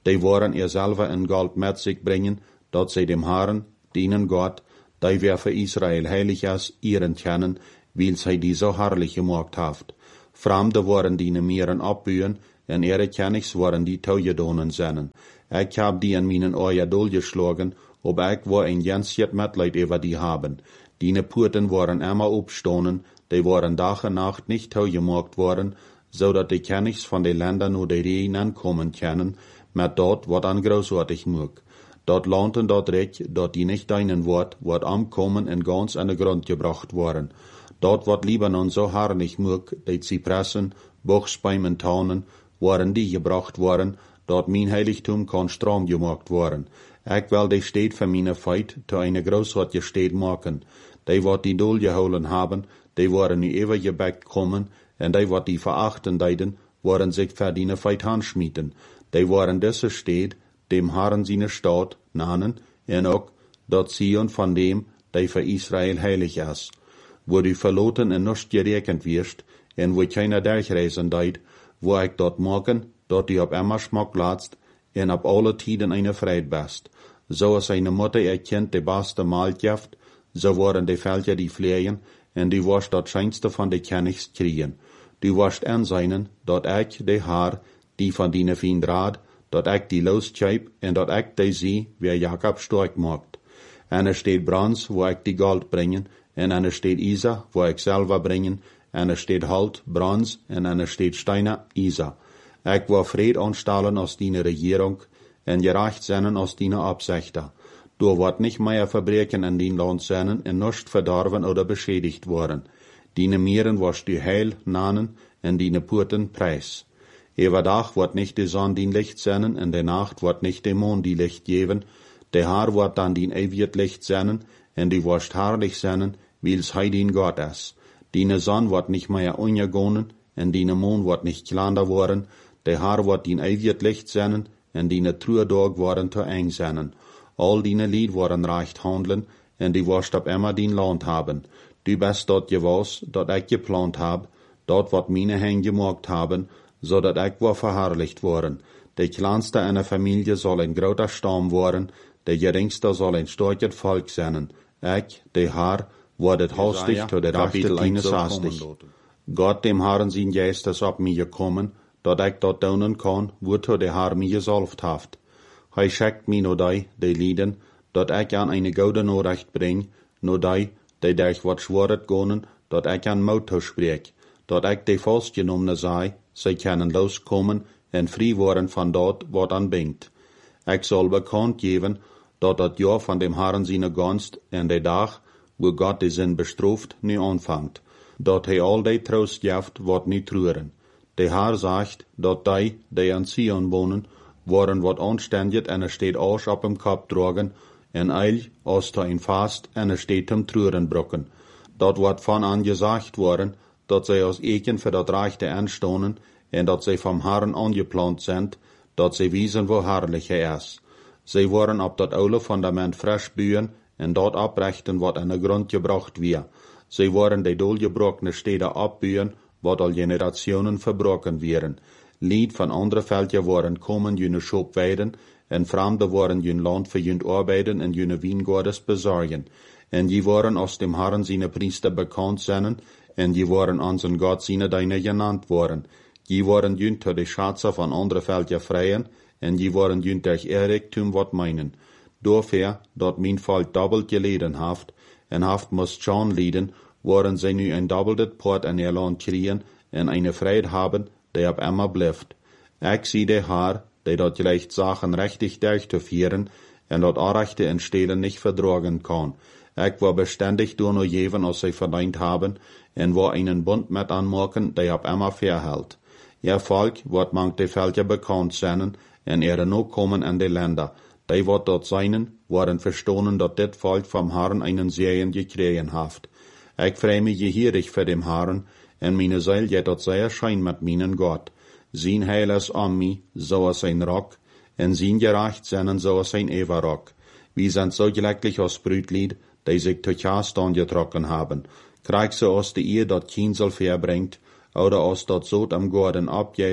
Die waren ihr selber in Gold mit sich bringen, dat sie dem Herrn, dienen Gott, die wer für Israel heilig ist, ihren kennen, weil sie die so herrlich gemacht haft. Fremde waren die ne Mieren abbühen, en ihre Kennigs waren die Taugedonen sennen. Ich hab die in meinen Eier durchgeschlagen, ob ich wo ein Jensjet Mitleid über die haben. Die ne Purten waren immer obstonen, die waren Tag und Nacht nicht taugemacht worden, so dat die Kennigs von den Ländern nur die Rehen ankommen können, mit dort wat an großartig mög. Dort launten dort recht, dort die nicht deinen Wort, wat amkommen en ganz an den Grund gebracht waren. Dort wat Libanon so herrlich mög, die Zypressen, Buchsbäumen, Taunen, waren die gebracht worden, dort mein Heiligtum kann strong gemacht worden. Ich will die Stadt für meine Feit zu eine großartige Stadt machen. Die wat die Dol geholen haben, die waren nie ever gebackt kommen, und die wat die verachten deiden, waren sich für die Feit handschmieden. Die waren diese Stadt, dem Herrn seine Stadt, nannen, en auch dort Zion von dem, die für Israel heilig ist. Wo die verloten en nicht gerekend wirst, en wo keiner durchreisen deid, wo ich dort morgen, dort die ob immer Schmack latzt, en ab alle Tiden eine Freit best. So als eine Mutter ihr Kind die beste Mahl gibt, so waren die Völker die Flehen, en die warst dort scheinste von die Kennigs kriegen. Du warst anseinen, dort ich die Haar, die von dine Fiend Rad, dort ich die losscheib, en dort ich die sie, wer Jakob stark macht. Einer steht Brans, wo ich die Gold bringen, en einer steht Isa, wo ich selber bringen, einer steht Halt, Brans, en einer steht Steiner, Isa. Ich war Fried anstellen aus dine Regierung, en gerecht seinen aus dine Absichter. Du wird nicht mehr Verbrechen in din Land seinen, en nicht verdorben oder beschädigt worden. Dine Mieren warst die Heil nannen, en dine Purten Preis. Ewer Dach wird nicht die Sonne din Licht sennen, en der Nacht wird nicht der Mond die Licht geben. Der Haar wird dann din ewig Licht sennen, en die wirst herrlich sennen, weil's hei din Gott ist. Dine Sonne wird nicht mehr untergehen, en dine Mond wird nicht klander worden. Der Haar wird din ewig Licht sennen, en dine Trürdog worden zu eng sennen. All dine Lied waren recht handeln, en die wirst ab immer din Land haben. Du bist dort gewas, dort ich geplant hab, dort wat meine Hände gemacht haben, so dat ich war verherrlicht worden. Der kleinste einer Familie soll ein großer Stamm worden, der geringste soll ein starkes Volk sein. Ich, der Herr, wordet hastig zu der Rechte deines hastig. Gott dem Herrn sein Geist ist ab mir gekommen, dat ich dort daunen kann, wozu der Herr mir gesalbt haft. Hij schickt mir no die, die Lieden, dat ich an eine gute Nachricht bring, no die, die durch wat schworet gonen, dat ich an Mauto spreek, dat ich die festgenommene sei, sie können loskommen en frei worden von dort, wat an bingt. Ich soll bekannt geben, dat dat Jahr von dem Herrn seine Gunst en der Tag, wo Gott die Sinn bestraft, nie anfangt, dat hij all die Trost jaft, wat nie trüren. Der Herr sagt, dat die, die an Zion wohnen, waren wat anständig en er steht Arsch ab im Kopf tragen, en eil, als da ein Fast, en er steht zum Trüren brocken. Dat wat von an gesagt worden, dat sie aus Eken für dat Reichte anstonen, en dat sie vom Herrn angeplant sind, dat sie wiesen, wo herrlich er ist. Sie waren ab dat oude Fundament frisch bühen, en dort abrechten, wat an der Grund gebracht wir. Sie waren die dolgebrochene Städte abbühen, wat al Generationen verbrochen wären. Lied von andere Völker waren kommen, jene Schop weiden, en Fremde waren jün Land für jün Arbeiten en jüne Wiengordes besorgen. En die waren aus dem Herrn seine Priester bekannt seinen, en die waren an sein Gott seine Deine genannt worden. Die waren jün zu die Schatze von andere Völker freien, en die waren jün durch Eriktum wat meinen. Dafür, dort mein Volk doppelt geleden haft, en haft muss schon lieden, waren sie nu ein doppeltes Port an ihr Land kriegen, en eine Freiheit haben, die ab immer bleibt. Ich sieh der Herr, die dort gleich Sachen richtig durchzuführen, en dort Anrechte in Stelen nicht verdragen kann. Ich war beständig durch nur jeden, was sie verdient haben, en war einen Bund mit anmachen, der ab immer verhält. Ihr Volk wird manch die Völker bekannt sein, en ihre noch kommen an die Länder. Die wird dort seinen, waren verstohlen, dat dit Volk vom Herrn einen Segen gekriegen haft. Ich freu mich gehierig für dem Herrn, en meine Seele jet dort sehr schein mit meinen Gott. Sein Heil ist an mi, so ist ein Rock, en sein gerecht seinen, so ist ein Everrock. Wir sind so glücklich aus Brütlied, die sich zu Chastan getrocken haben. Krieg so aus die Ehe, dat Kinsel verbringt, oder aus dat Sod am Gorden abgeht,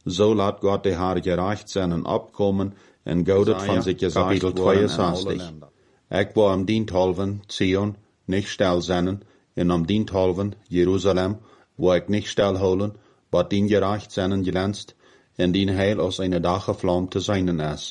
So laat Gott de haar gerecht zijn en opkomen en goudet van zich gesagt worden in alle Länder. Ik wil am dienthalven Zion nicht stil zijn en am dienthalven Jerusalem wo ik nicht stil holen, wat dien gerecht zijn glänzt en dien heil aus eine Dache Flamme te zijn is.